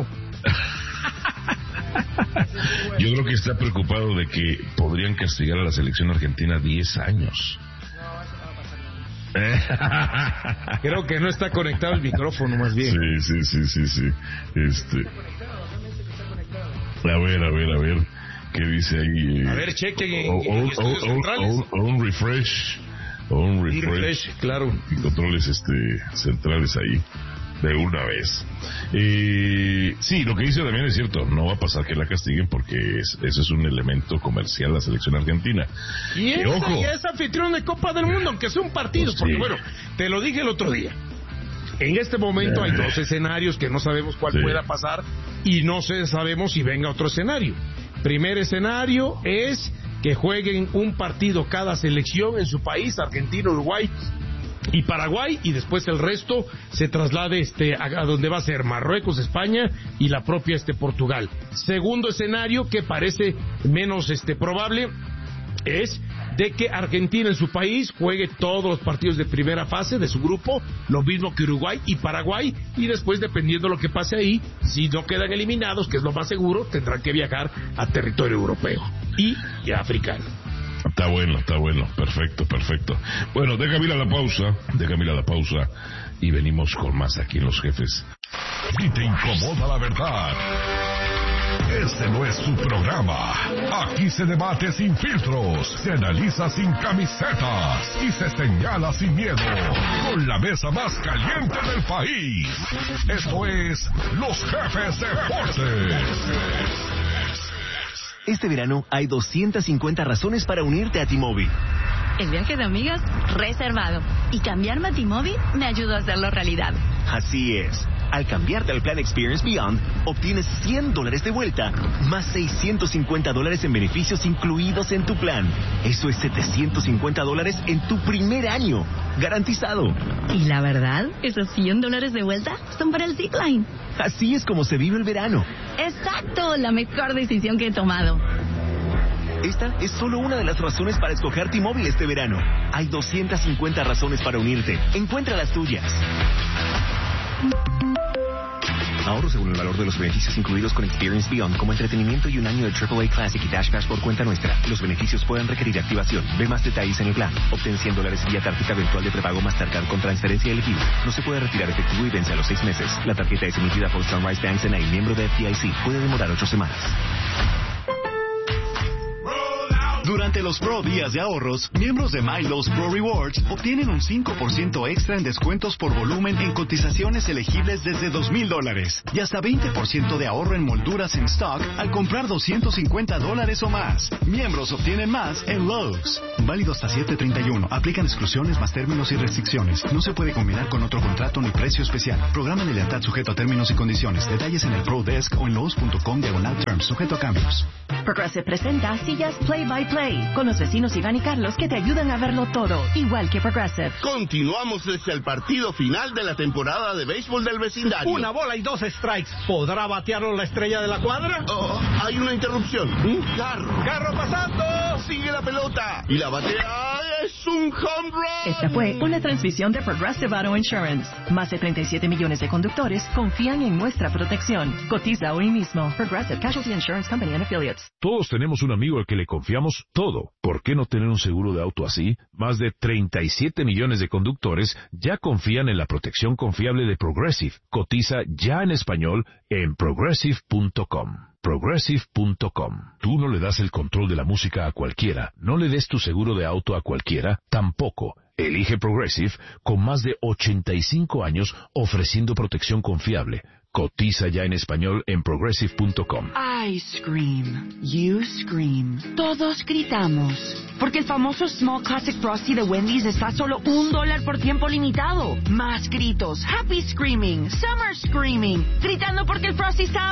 Yo creo que está preocupado de que podrían castigar a la selección argentina 10 años. Creo que no está conectado el micrófono, más bien. Sí. A ver. ¿Qué dice ahí? A ver, chequen un refresh. Claro. Y controles centrales ahí. De una vez. Sí, lo que dice también es cierto. No va a pasar que la castiguen porque ese es un elemento comercial la selección argentina. Y es anfitrión de Copa del Mundo, aunque sea un partido. Porque bueno, te lo dije el otro día. En este momento hay dos escenarios que no sabemos cuál pueda pasar y no sabemos si venga otro escenario. Primer escenario es que jueguen un partido cada selección en su país, Argentina, Uruguay y Paraguay, y después el resto se traslade a donde va a ser Marruecos, España y la propia Portugal. Segundo escenario, que parece menos probable, es de que Argentina en su país juegue todos los partidos de primera fase de su grupo, lo mismo que Uruguay y Paraguay, y después, dependiendo de lo que pase ahí, si no quedan eliminados, que es lo más seguro, tendrán que viajar a territorio europeo y africano. Está bueno, perfecto. Bueno, déjame ir a la pausa y venimos con más aquí en Los Jefes. Si te incomoda la verdad, este no es su programa. Aquí se debate sin filtros, se analiza sin camisetas y se señala sin miedo, con la mesa más caliente del país. Esto es Los Jefes Deportes. Este verano hay 250 razones para unirte a T-Mobile. El viaje de amigas, reservado. Y cambiarme a T-Mobile me ayudó a hacerlo realidad. Así es. Al cambiarte al plan Experience Beyond, obtienes $100 de vuelta, más $650 en beneficios incluidos en tu plan. Eso es $750 en tu primer año. Garantizado. Y la verdad, esos $100 de vuelta son para el zipline. Así es como se vive el verano. Exacto, la mejor decisión que he tomado. Esta es solo una de las razones para escoger T-Mobile este verano. Hay 250 razones para unirte. Encuentra las tuyas. Ahorro según el valor de los beneficios incluidos con Experience Beyond, como entretenimiento y un año de AAA Classic y Dash Pass por cuenta nuestra. Los beneficios pueden requerir activación. Ve más detalles en el plan. Obtén $100 vía tarjeta virtual de prepago Mastercard con transferencia elegible. No se puede retirar efectivo y vence a los 6 meses. La tarjeta es emitida por Sunrise Banks N.A., miembro de FDIC. Puede demorar 8 semanas. Durante los Pro Días de Ahorros, miembros de MyLowe's Pro Rewards obtienen un 5% extra en descuentos por volumen en cotizaciones elegibles desde $2,000 y hasta 20% de ahorro en molduras en stock al comprar $250 o más. Miembros obtienen más en Lowe's. Válido hasta 7/31. Aplican exclusiones más términos y restricciones. No se puede combinar con otro contrato ni precio especial. Programa de lealtad sujeto a términos y condiciones. Detalles en el Pro Desk o en lowes.com/terms. Sujeto a cambios. Progressive presenta sillas Play by Play con los vecinos Iván y Carlos que te ayudan a verlo todo, igual que Progressive. Continuamos desde el partido final de la temporada de béisbol del vecindario. Una bola y 2 strikes. ¿Podrá batearlo la estrella de la cuadra? Oh, hay una interrupción. Un carro. ¡Carro pasando! Sigue la pelota. Y la batea es un home run. Esta fue una transmisión de Progressive Auto Insurance. Más de 37 millones de conductores confían en nuestra protección. Cotiza hoy mismo. Progressive Casualty Insurance Company and Affiliates. Todos tenemos un amigo al que le confiamos todo. ¿Por qué no tener un seguro de auto así? Más de 37 millones de conductores ya confían en la protección confiable de Progressive. Cotiza ya en español en progressive.com. Progressive.com. Tú no le das el control de la música a cualquiera. No le des tu seguro de auto a cualquiera. Tampoco. Elige Progressive con más de 85 años ofreciendo protección confiable. Cotiza ya en español en progressive.com. I scream, you scream, todos gritamos, porque el famoso Small Classic Frosty de Wendy's está a solo $1 por tiempo limitado. Más gritos, happy screaming, summer screaming, gritando porque el Frosty está a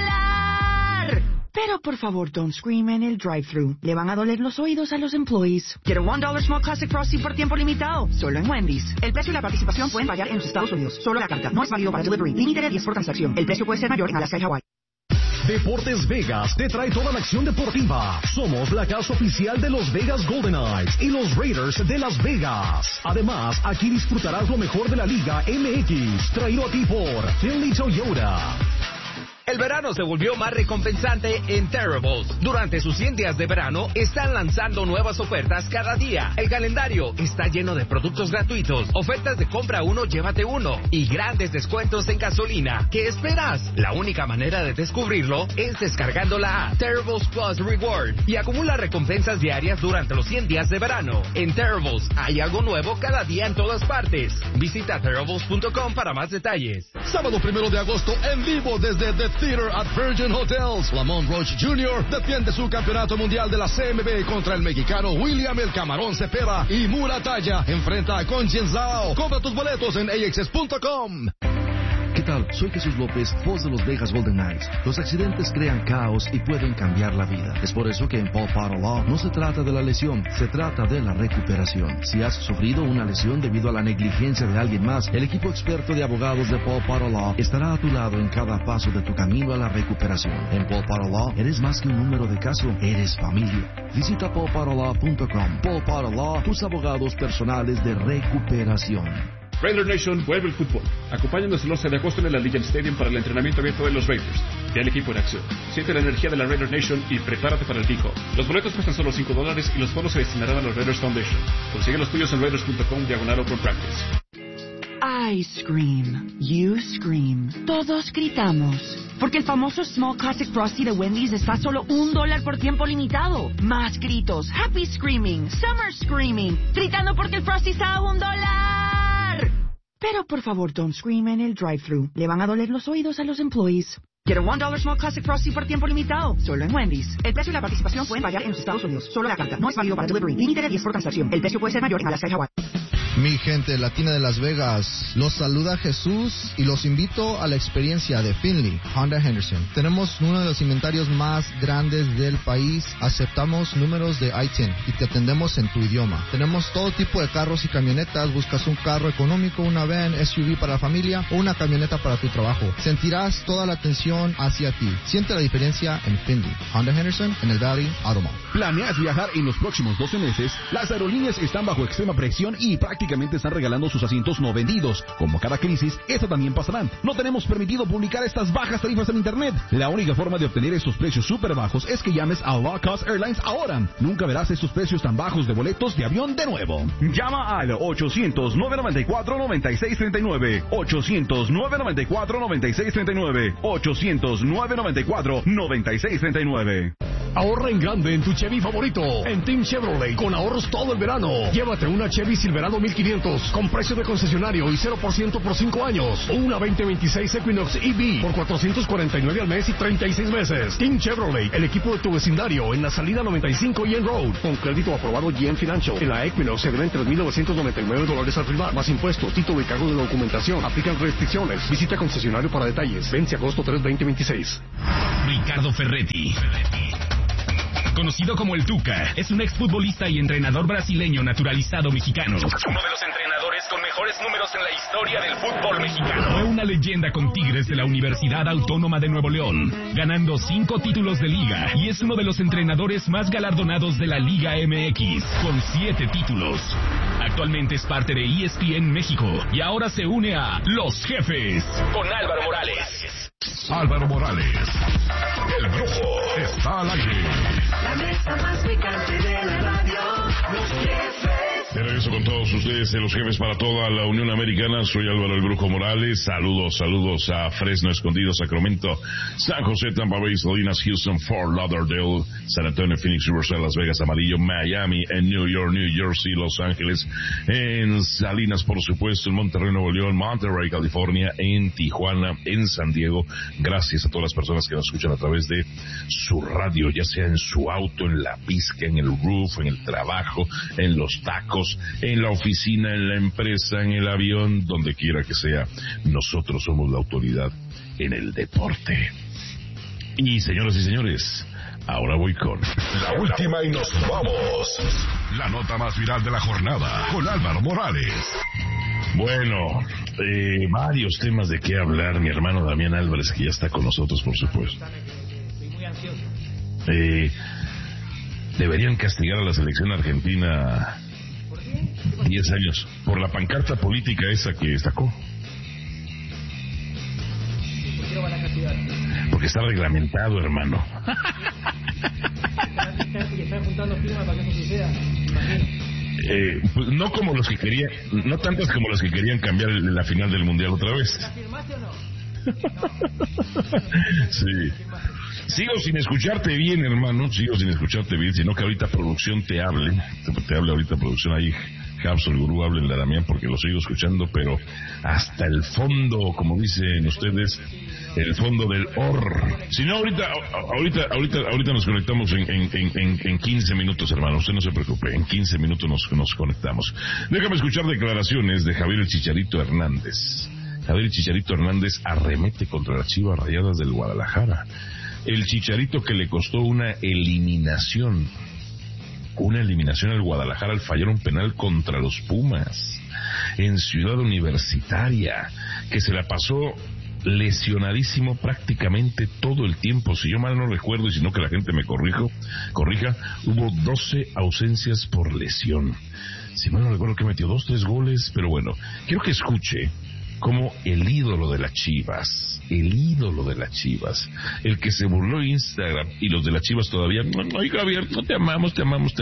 $1. Pero por favor, don't scream en el drive-thru. Le van a doler los oídos a los employees. Quiero $1 Small Classic Frosty por tiempo limitado. Solo en Wendy's. El precio y la participación pueden variar en los Estados Unidos. Solo la carta. No es válido para delivery. Límite de 10 por transacción. El precio puede ser mayor en Alaska y Hawái. Deportes Vegas te trae toda la acción deportiva. Somos la casa oficial de los Vegas Golden Knights y los Raiders de Las Vegas. Además, aquí disfrutarás lo mejor de la Liga MX. Traído a ti por Finley Toyota. El verano se volvió más recompensante en Terribles. Durante sus 100 días de verano, están lanzando nuevas ofertas cada día. El calendario está lleno de productos gratuitos, ofertas de compra uno, llévate uno, y grandes descuentos en gasolina. ¿Qué esperas? La única manera de descubrirlo es descargando la app Terribles Plus Reward y acumula recompensas diarias durante los 100 días de verano. En Terribles hay algo nuevo cada día en todas partes. Visita Terribles.com para más detalles. Sábado 1 de agosto, en vivo desde The Theater at Virgin Hotels. Lamont Roach Jr. defiende su campeonato mundial de la CMB contra el mexicano William El Camarón Cepeda, y Muratalla enfrenta a Conchien Zhao. Compra tus boletos en AXS.com. ¿Qué tal? Soy Jesús López, voz de los Vegas Golden Knights. Los accidentes crean caos y pueden cambiar la vida. Es por eso que en Paul Potter Law no se trata de la lesión, se trata de la recuperación. Si has sufrido una lesión debido a la negligencia de alguien más, el equipo experto de abogados de Paul Potter Law estará a tu lado en cada paso de tu camino a la recuperación. En Paul Potter Law eres más que un número de caso, eres familia. Visita paulpotterlaw.com. Paul Potter Law, tus abogados personales de recuperación. Raider Nation vuelve el fútbol. Acompáñanos el 11 de agosto en el Allegiant Stadium para el entrenamiento abierto de los Raiders. Ve al equipo en acción. Siente la energía de la Raider Nation y prepárate para el kickoff. Los boletos cuestan solo $5 y los fondos se destinarán a los Raiders Foundation. Consigue los tuyos en raiders.com/open practice. I scream, you scream, todos gritamos, porque el famoso Small Classic Frosty de Wendy's está a solo $1 por tiempo limitado. Más gritos, happy screaming, summer screaming, gritando porque el Frosty está a $1. Pero por favor, don't scream en el drive-thru. Le van a doler los oídos a los employees. Quiero $1 Small Classic Frosty por tiempo limitado. Solo en Wendy's. El precio y la participación pueden variar en los Estados Unidos. Solo la carta. No es válido para delivery. Límite de 10 por transacción. El precio puede ser mayor en Alaska y Hawái. Mi gente latina de Las Vegas, los saluda Jesús y los invito a la experiencia de Finley Honda Henderson. Tenemos uno de los inventarios más grandes del país, aceptamos números de I-10 y te atendemos en tu idioma. Tenemos todo tipo de carros y camionetas, buscas un carro económico, una van, SUV para la familia o una camioneta para tu trabajo. Sentirás toda la atención hacia ti. Siente la diferencia en Finley Honda Henderson en el Valley Auto Mall. ¿Planeas viajar en los próximos 12 meses? Las aerolíneas están bajo extrema presión y prácticamente están regalando sus asientos no vendidos. Como cada crisis, esta también pasará. No tenemos permitido publicar estas bajas tarifas en internet. La única forma de obtener estos precios súper bajos es que llames a Low Cost Airlines ahora. Nunca verás estos precios tan bajos de boletos de avión de nuevo. Llama al 800-994-9639. 800-994-9639. 800-994-9639. Ahorra en grande en tu Chevy favorito. En Team Chevrolet, con ahorros todo el verano. Llévate una Chevy Silverado 1500 con precio de concesionario y 0% por 5 años. O una 2026 Equinox EV por $449 al mes y 36 meses. Team Chevrolet, el equipo de tu vecindario, en la salida 95 y en Road. Con crédito aprobado GM Financial. En la Equinox se deben $3,999 al firmar, más impuestos, título y cargo de documentación. Aplican restricciones. Visita concesionario para detalles. Vence agosto 3, 2026. Ricardo Ferretti, conocido como el Tuca, es un exfutbolista y entrenador brasileño naturalizado mexicano. Uno de los entrenadores con mejores números en la historia del fútbol mexicano. Fue una leyenda con Tigres de la Universidad Autónoma de Nuevo León, ganando 5 títulos de liga, y es uno de los entrenadores más galardonados de la Liga MX, con 7 títulos. Actualmente es parte de ESPN México y ahora se une a Los Jefes con Álvaro Morales. Álvaro Morales, el Brujo, está al aire. La mesa más picante de la radio, Los Jefes. De regreso con todos ustedes de Los Jefes para toda la Unión Americana. Soy Álvaro el Brujo Morales. Saludos a Fresno, Escondido, Sacramento, San José, Tampa Bay, Salinas, Houston, Fort Lauderdale, San Antonio, Phoenix, Riverside, Las Vegas, Amarillo, Miami, en New York, New Jersey, Los Ángeles, en Salinas, por supuesto, en Monterrey, Nuevo León, Monterrey, California, en Tijuana, en San Diego. Gracias a todas las personas que nos escuchan a través de su radio, ya sea en su auto, en la pizca, en el roof, en el trabajo, en los tacos, en la oficina, en la empresa, en el avión, donde quiera que sea. Nosotros somos la autoridad en el deporte. Y señoras y señores, ahora voy con la última y nos vamos. La nota más viral de la jornada con Álvaro Morales. Bueno, varios temas de qué hablar. Mi hermano Damián Álvarez, que ya está con nosotros, por supuesto. Estoy muy ansioso. Deberían castigar a la selección argentina 10 años por la pancarta política esa que destacó. ¿Por qué no van a castigar? Porque está reglamentado, hermano. Y están juntando firmas para que eso suceda, imagino. Pues no como los que querían, no tantas como los que querían cambiar la final del mundial otra vez. ¿La firmaste o no? Sí. Sigo sin escucharte bien, hermano. Sigo sin escucharte bien, sino que ahorita producción te hable ahorita producción ahí. Habs, el gurú, háblenle a Damián porque lo sigo escuchando, pero hasta el fondo, como dicen ustedes, el fondo del Si no, ahorita nos conectamos en 15 minutos, hermano. Usted no se preocupe, en 15 minutos nos conectamos. Déjame escuchar declaraciones de Javier el Chicharito Hernández. Javier el Chicharito Hernández arremete contra las Chivas Rayadas del Guadalajara. El Chicharito que le costó una eliminación al Guadalajara al fallar un penal contra los Pumas en Ciudad Universitaria, que se la pasó lesionadísimo prácticamente todo el tiempo. Si yo mal no recuerdo, y si no que la gente me corrija, hubo 12 ausencias por lesión. Si mal no recuerdo que metió 2-3 goles, pero bueno, quiero que escuche como el ídolo de las Chivas, el que se burló en Instagram, y los de las Chivas todavía, ay Javier, no te amamos,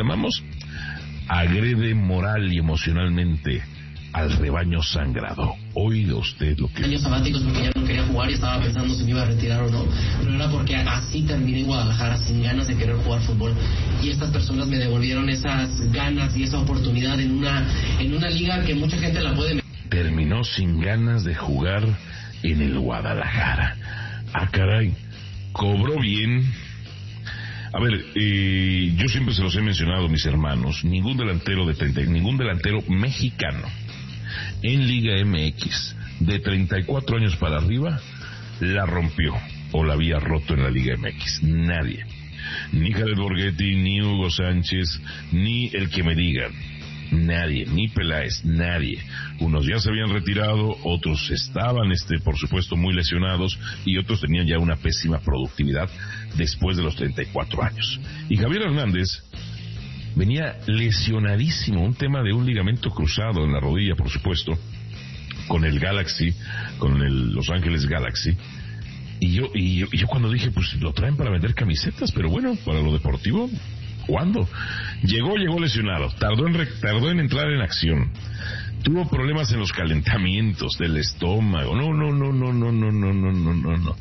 agrede moral y emocionalmente al rebaño sangrado. Oiga usted lo que... Años sabáticos porque ya no quería jugar y estaba pensando si me iba a retirar o no, pero era porque así terminé en Guadalajara sin ganas de querer jugar fútbol, y estas personas me devolvieron esas ganas y esa oportunidad en una liga que mucha gente la puede... Terminó sin ganas de jugar en el Guadalajara. Ah, caray, cobró bien. A ver, yo siempre se los he mencionado, mis hermanos, ningún delantero mexicano en Liga MX de 34 años para arriba la rompió o la había roto en la Liga MX. Nadie. Ni Jared Borghetti, ni Hugo Sánchez, ni el que me digan. Nadie, ni Peláez, nadie. Unos ya se habían retirado, otros estaban, por supuesto, muy lesionados, y otros tenían ya una pésima productividad después de los 34 años. Y Javier Hernández venía lesionadísimo, un tema de un ligamento cruzado en la rodilla, por supuesto, con el Galaxy, con el Los Ángeles Galaxy. Y yo cuando dije, pues lo traen para vender camisetas, pero bueno, para lo deportivo, ¿cuándo? Llegó lesionado, tardó en entrar en acción, tuvo problemas en los calentamientos del estómago, no,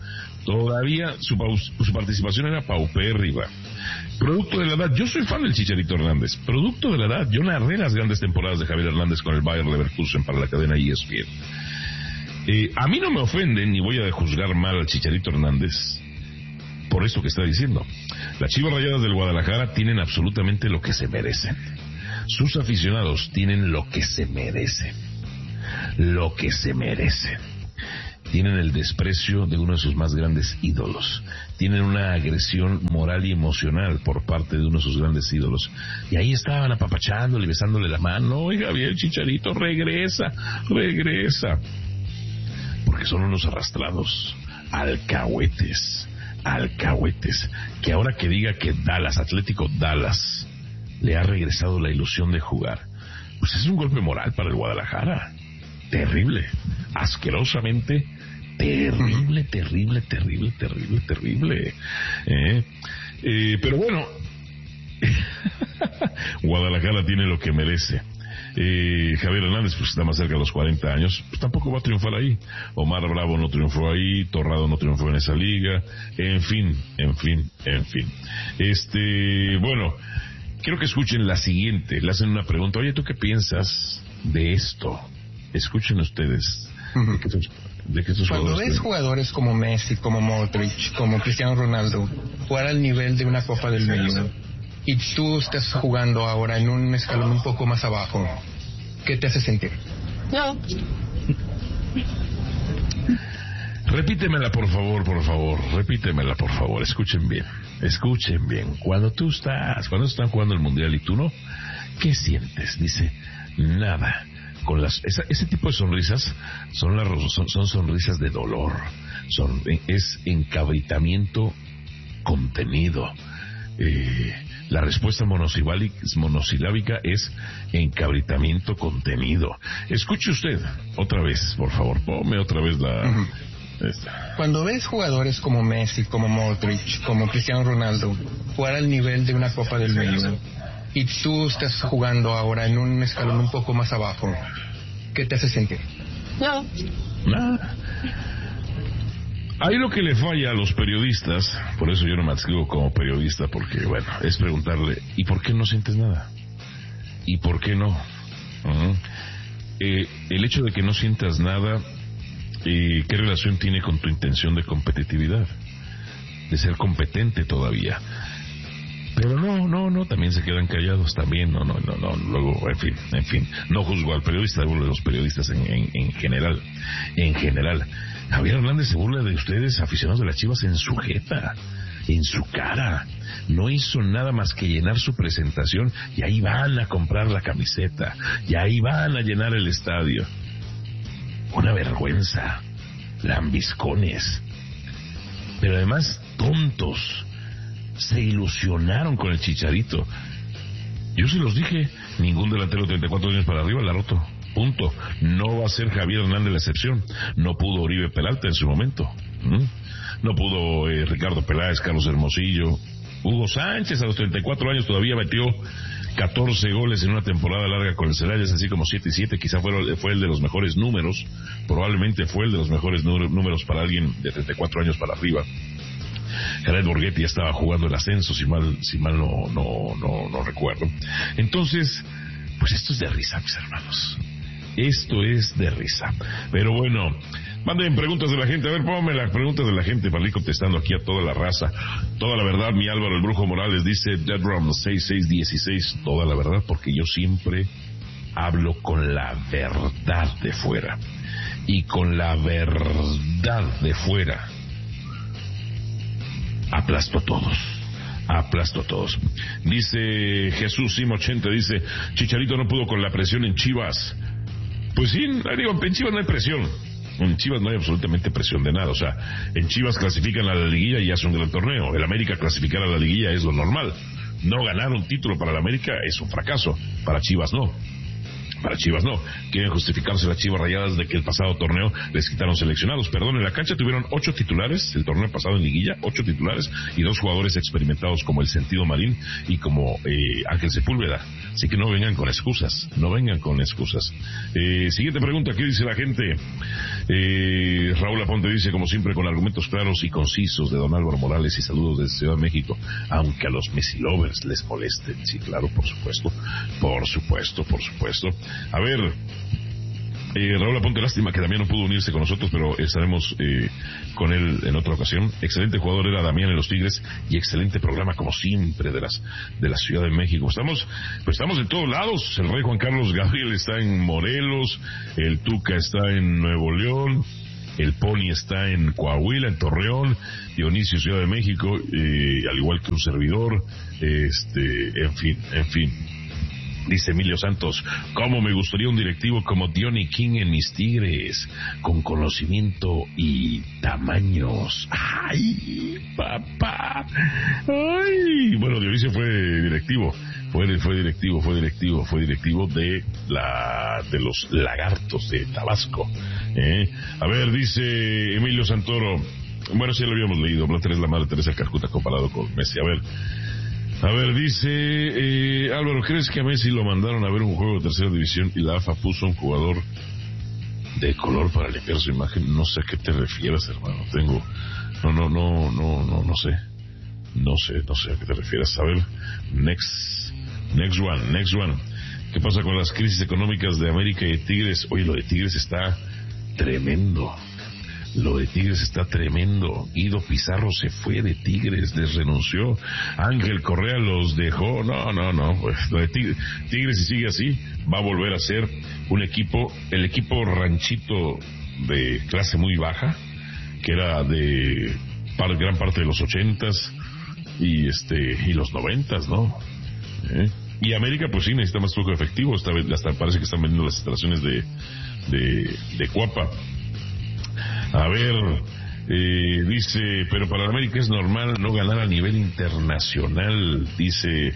Todavía su participación era paupérrima. Producto de la edad, yo soy fan del Chicharito Hernández. Producto de la edad, yo narré las grandes temporadas de Javier Hernández con el Bayer Leverkusen para la cadena ESPN. A mí no me ofenden ni voy a juzgar mal al Chicharito Hernández por esto que está diciendo. Las Chivas Rayadas del Guadalajara tienen absolutamente lo que se merecen. Sus aficionados tienen lo que se merecen. Lo que se merecen. Tienen el desprecio de uno de sus más grandes ídolos. Tienen una agresión moral y emocional por parte de uno de sus grandes ídolos. Y ahí estaban apapachándole y besándole la mano. Oiga, bien, Chicharito, regresa. Porque son unos arrastrados, alcahuetes. Que ahora que diga que Atlético Dallas, le ha regresado la ilusión de jugar, pues es un golpe moral para el Guadalajara. Terrible, asquerosamente terrible. Pero bueno, Guadalajara tiene lo que merece. Javier Hernández pues está más cerca de los 40 años, pues tampoco va a triunfar ahí. Omar Bravo no triunfó ahí, Torrado no triunfó en esa liga, en fin. Bueno, quiero que escuchen la siguiente. Le hacen una pregunta: oye, ¿tú qué piensas de esto? Escuchen ustedes. De que estos Cuando ves jugadores como Messi, como Modric, como Cristiano Ronaldo jugar al nivel de una Copa del Mundo, y tú estás jugando ahora en un escalón un poco más abajo, ¿qué te hace sentir? No. Repítemela, por favor. Repítemela, por favor. Escuchen bien. Cuando están jugando el Mundial y tú no, ¿qué sientes? Dice, nada. Ese tipo de sonrisas son sonrisas de dolor. Es encabritamiento contenido. La respuesta monosilábica es encabritamiento contenido. Escuche usted otra vez, por favor. Ponme otra vez la... Cuando ves jugadores como Messi, como Modric, como Cristiano Ronaldo jugar al nivel de una Copa del Mundo, y tú estás jugando ahora en un escalón un poco más abajo, ¿qué te hace sentir? No. Nada. Hay lo que le falla a los periodistas, por eso yo no me adscribo como periodista, porque, bueno, es preguntarle, ¿y por qué no sientes nada? ¿Y por qué no? El hecho de que no sientas nada, ¿qué relación tiene con tu intención de competitividad? De ser competente todavía. Pero no, también se quedan callados, también, no, luego, en fin, no juzgo al periodista, hablo de los periodistas en general. Javier Hernández se burla de ustedes, aficionados de las Chivas, en su jeta, en su cara. No hizo nada más que llenar su presentación y ahí van a comprar la camiseta, y ahí van a llenar el estadio. Una vergüenza, lambiscones, pero además tontos. Se ilusionaron con el Chicharito. Yo se los dije, ningún delantero de 34 años para arriba la ha roto. Punto. No va a ser Javier Hernández la excepción. No pudo Oribe Peralta en su momento. No pudo Ricardo Peláez, Carlos Hermosillo. Hugo Sánchez a los 34 años todavía metió 14 goles en una temporada larga con el Celaya, así como 7-7. Quizá fue el de los mejores números. Probablemente fue el de los mejores números para alguien de 34 años para arriba. Jared Borghetti ya estaba jugando el ascenso, si mal no recuerdo. Entonces, pues esto es de risa, mis hermanos. Esto es de risa. Pero bueno, manden preguntas de la gente. A ver, pónganme las preguntas de la gente para ir contestando aquí a toda la raza. Toda la verdad, mi Álvaro el Brujo Morales dice Deadrum 6616. Toda la verdad, porque yo siempre hablo con la verdad de fuera. Y con la verdad de fuera aplasto a todos. Dice Jesús Sim 80, dice Chicharito no pudo con la presión en Chivas. Pues sí, digo, en Chivas no hay presión. En Chivas no hay absolutamente presión de nada. O sea, en Chivas clasifican a la liguilla y hace un gran torneo. El América clasificar a la liguilla es lo normal. No ganar un título para el América es un fracaso. Para Chivas no. Para Chivas no, quieren justificarse las Chivas Rayadas de que el pasado torneo les quitaron seleccionados. Perdón, en la cancha tuvieron 8 titulares, el torneo pasado en liguilla, 8 titulares y 2 jugadores experimentados como el Sentido Marín y como Ángel Sepúlveda. Así que no vengan con excusas, siguiente pregunta, ¿qué dice la gente? Raúl Aponte dice, como siempre, con argumentos claros y concisos de don Álvaro Morales y saludos desde Ciudad de México, aunque a los Messi lovers les molesten. Sí, claro, por supuesto. A ver, Raúl Aponte, lástima que Damián no pudo unirse con nosotros, pero estaremos con él en otra ocasión. Excelente jugador era Damián en los Tigres y excelente programa como siempre de la Ciudad de México. Estamos en todos lados. El Rey Juan Carlos Gabriel está en Morelos, el Tuca está en Nuevo León, el Pony está en Coahuila, en Torreón, Dionisio, Ciudad de México, al igual que un servidor, en fin. Dice Emilio Santos, ¿cómo me gustaría un directivo como Diony King en mis Tigres? Con conocimiento y tamaños. ¡Ay, papá! ¡Ay! Bueno, Dionisio fue directivo. Fue directivo de los Lagartos de Tabasco. A ver, dice Emilio Santoro. Bueno, sí lo habíamos leído. Blatter es la madre Teresa Calcuta comparado con Messi. A ver, dice Álvaro, ¿crees que a Messi lo mandaron a ver un juego de tercera división y la AFA puso un jugador de color para limpiar su imagen? No sé a qué te refieres, hermano. No sé a qué te refieres. A ver, next one. ¿Qué pasa con las crisis económicas de América y de Tigres? Oye, lo de Tigres está tremendo. Guido Pizarro se fue de Tigres, les renunció. Ángel Correa los dejó. No. Pues lo de Tigres, si sigue así, va a volver a ser el equipo ranchito de clase muy baja, que era de gran parte de los 80s y los 90s, ¿no? Y América, pues sí, necesita más flujo efectivo. Esta vez hasta parece que están vendiendo las instalaciones de Cuapa. A ver, dice, pero para América es normal no ganar a nivel internacional, dice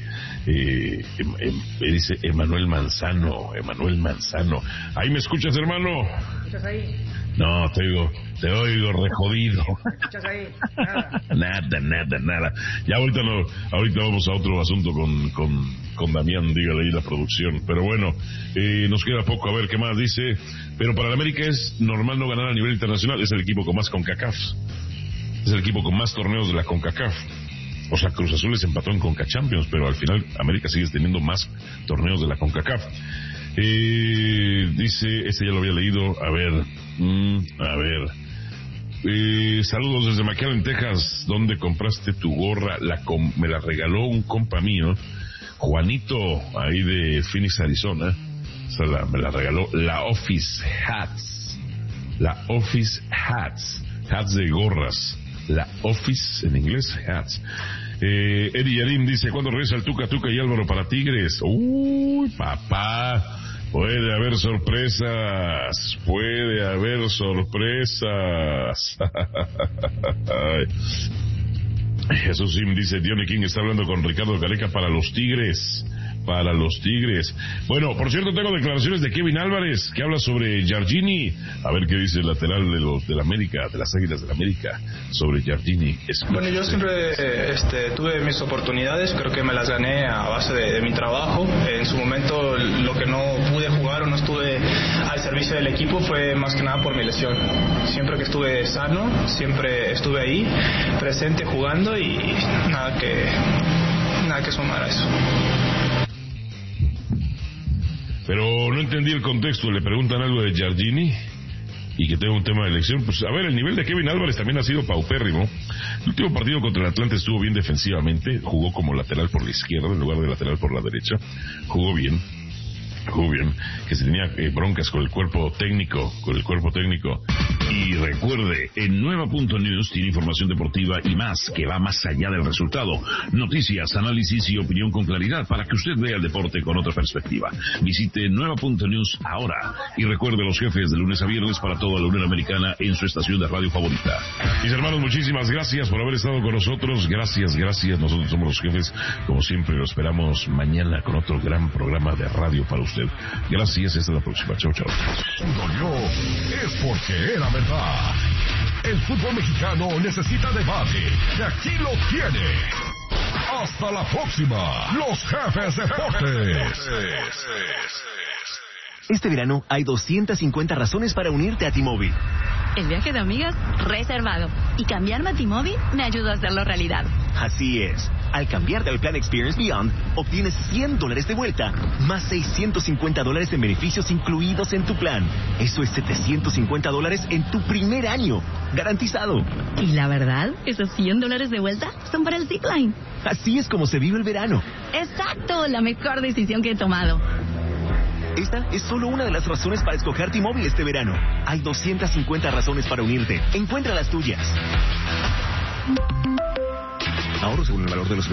Emanuel Manzano. ¿Ahí me escuchas, hermano? ¿Me escuchas ahí? No, te oigo re jodido. ¿Me escuchas ahí? Nada. Ya ahorita vamos a otro asunto con Damián, dígale ahí la producción. Pero bueno, nos queda poco. A ver, ¿qué más dice? Pero para el América es normal no ganar a nivel internacional. Es el equipo con más CONCACAF. Es el equipo con más torneos de la CONCACAF. O sea, Cruz Azul les empató en CONCACHAMPIONS, pero al final América sigue teniendo más torneos de la CONCACAF. Dice, ya lo había leído. A ver. Saludos desde McAllen, Texas. ¿Dónde compraste tu gorra? Me la regaló un compa mío, Juanito, ahí de Phoenix, Arizona. O sea, me la regaló la Office Hats. Hats de gorras. La Office, en inglés, Hats. Eddie Yarim dice, ¿cuándo regresa el Tuca y Álvaro para Tigres? Uy, papá. Puede haber sorpresas. Jesús Sim dice, Diony King está hablando con Ricardo Gareca para los Tigres. Bueno, por cierto, tengo declaraciones de Kevin Álvarez, que habla sobre Giardini. A ver qué dice el lateral de la América, de las Águilas de la América, sobre Giardini. Bueno, yo siempre tuve mis oportunidades, creo que me las gané a base de mi trabajo. En su momento, lo que no pude jugar o no estuve al servicio del equipo fue más que nada por mi lesión. Siempre que estuve sano, siempre estuve ahí, presente, jugando, y nada que sumar a eso. Pero no entendí el contexto. Le preguntan algo de Giardini y que tenga un tema de elección. Pues a ver, el nivel de Kevin Álvarez también ha sido paupérrimo. El último partido contra el Atlante estuvo bien defensivamente. Jugó como lateral por la izquierda en lugar de lateral por la derecha. Jugó bien, que se tenía broncas con el cuerpo técnico. Y recuerde, en Nueva.News tiene información deportiva y más, que va más allá del resultado. Noticias, análisis y opinión con claridad para que usted vea el deporte con otra perspectiva. Visite Nueva.News ahora y recuerde los jefes de lunes a viernes para toda la Unión Americana en su estación de radio favorita. Mis hermanos, muchísimas gracias por haber estado con nosotros. Gracias. Nosotros somos los jefes. Como siempre, lo esperamos mañana con otro gran programa de radio para usted. usted. Gracias, hasta la próxima. Chao, chao. Dolió es porque era verdad. El fútbol mexicano necesita debate. Y aquí lo tiene. Hasta la próxima. Los Jefes Deportes. Este verano hay 250 razones para unirte a T-Mobile. El viaje de amigas, reservado. Y cambiarme a T-Mobile me ayudó a hacerlo realidad. Así es. Al cambiarte al plan Experience Beyond, obtienes $100 de vuelta, más $650 en beneficios incluidos en tu plan. Eso es $750 en tu primer año. Garantizado. Y la verdad, esos $100 de vuelta son para el Zipline. Así es como se vive el verano. Exacto, la mejor decisión que he tomado. Esta es solo una de las razones para escoger T-Mobile este verano. Hay 250 razones para unirte. Encuentra las tuyas. Ahorro según el valor de los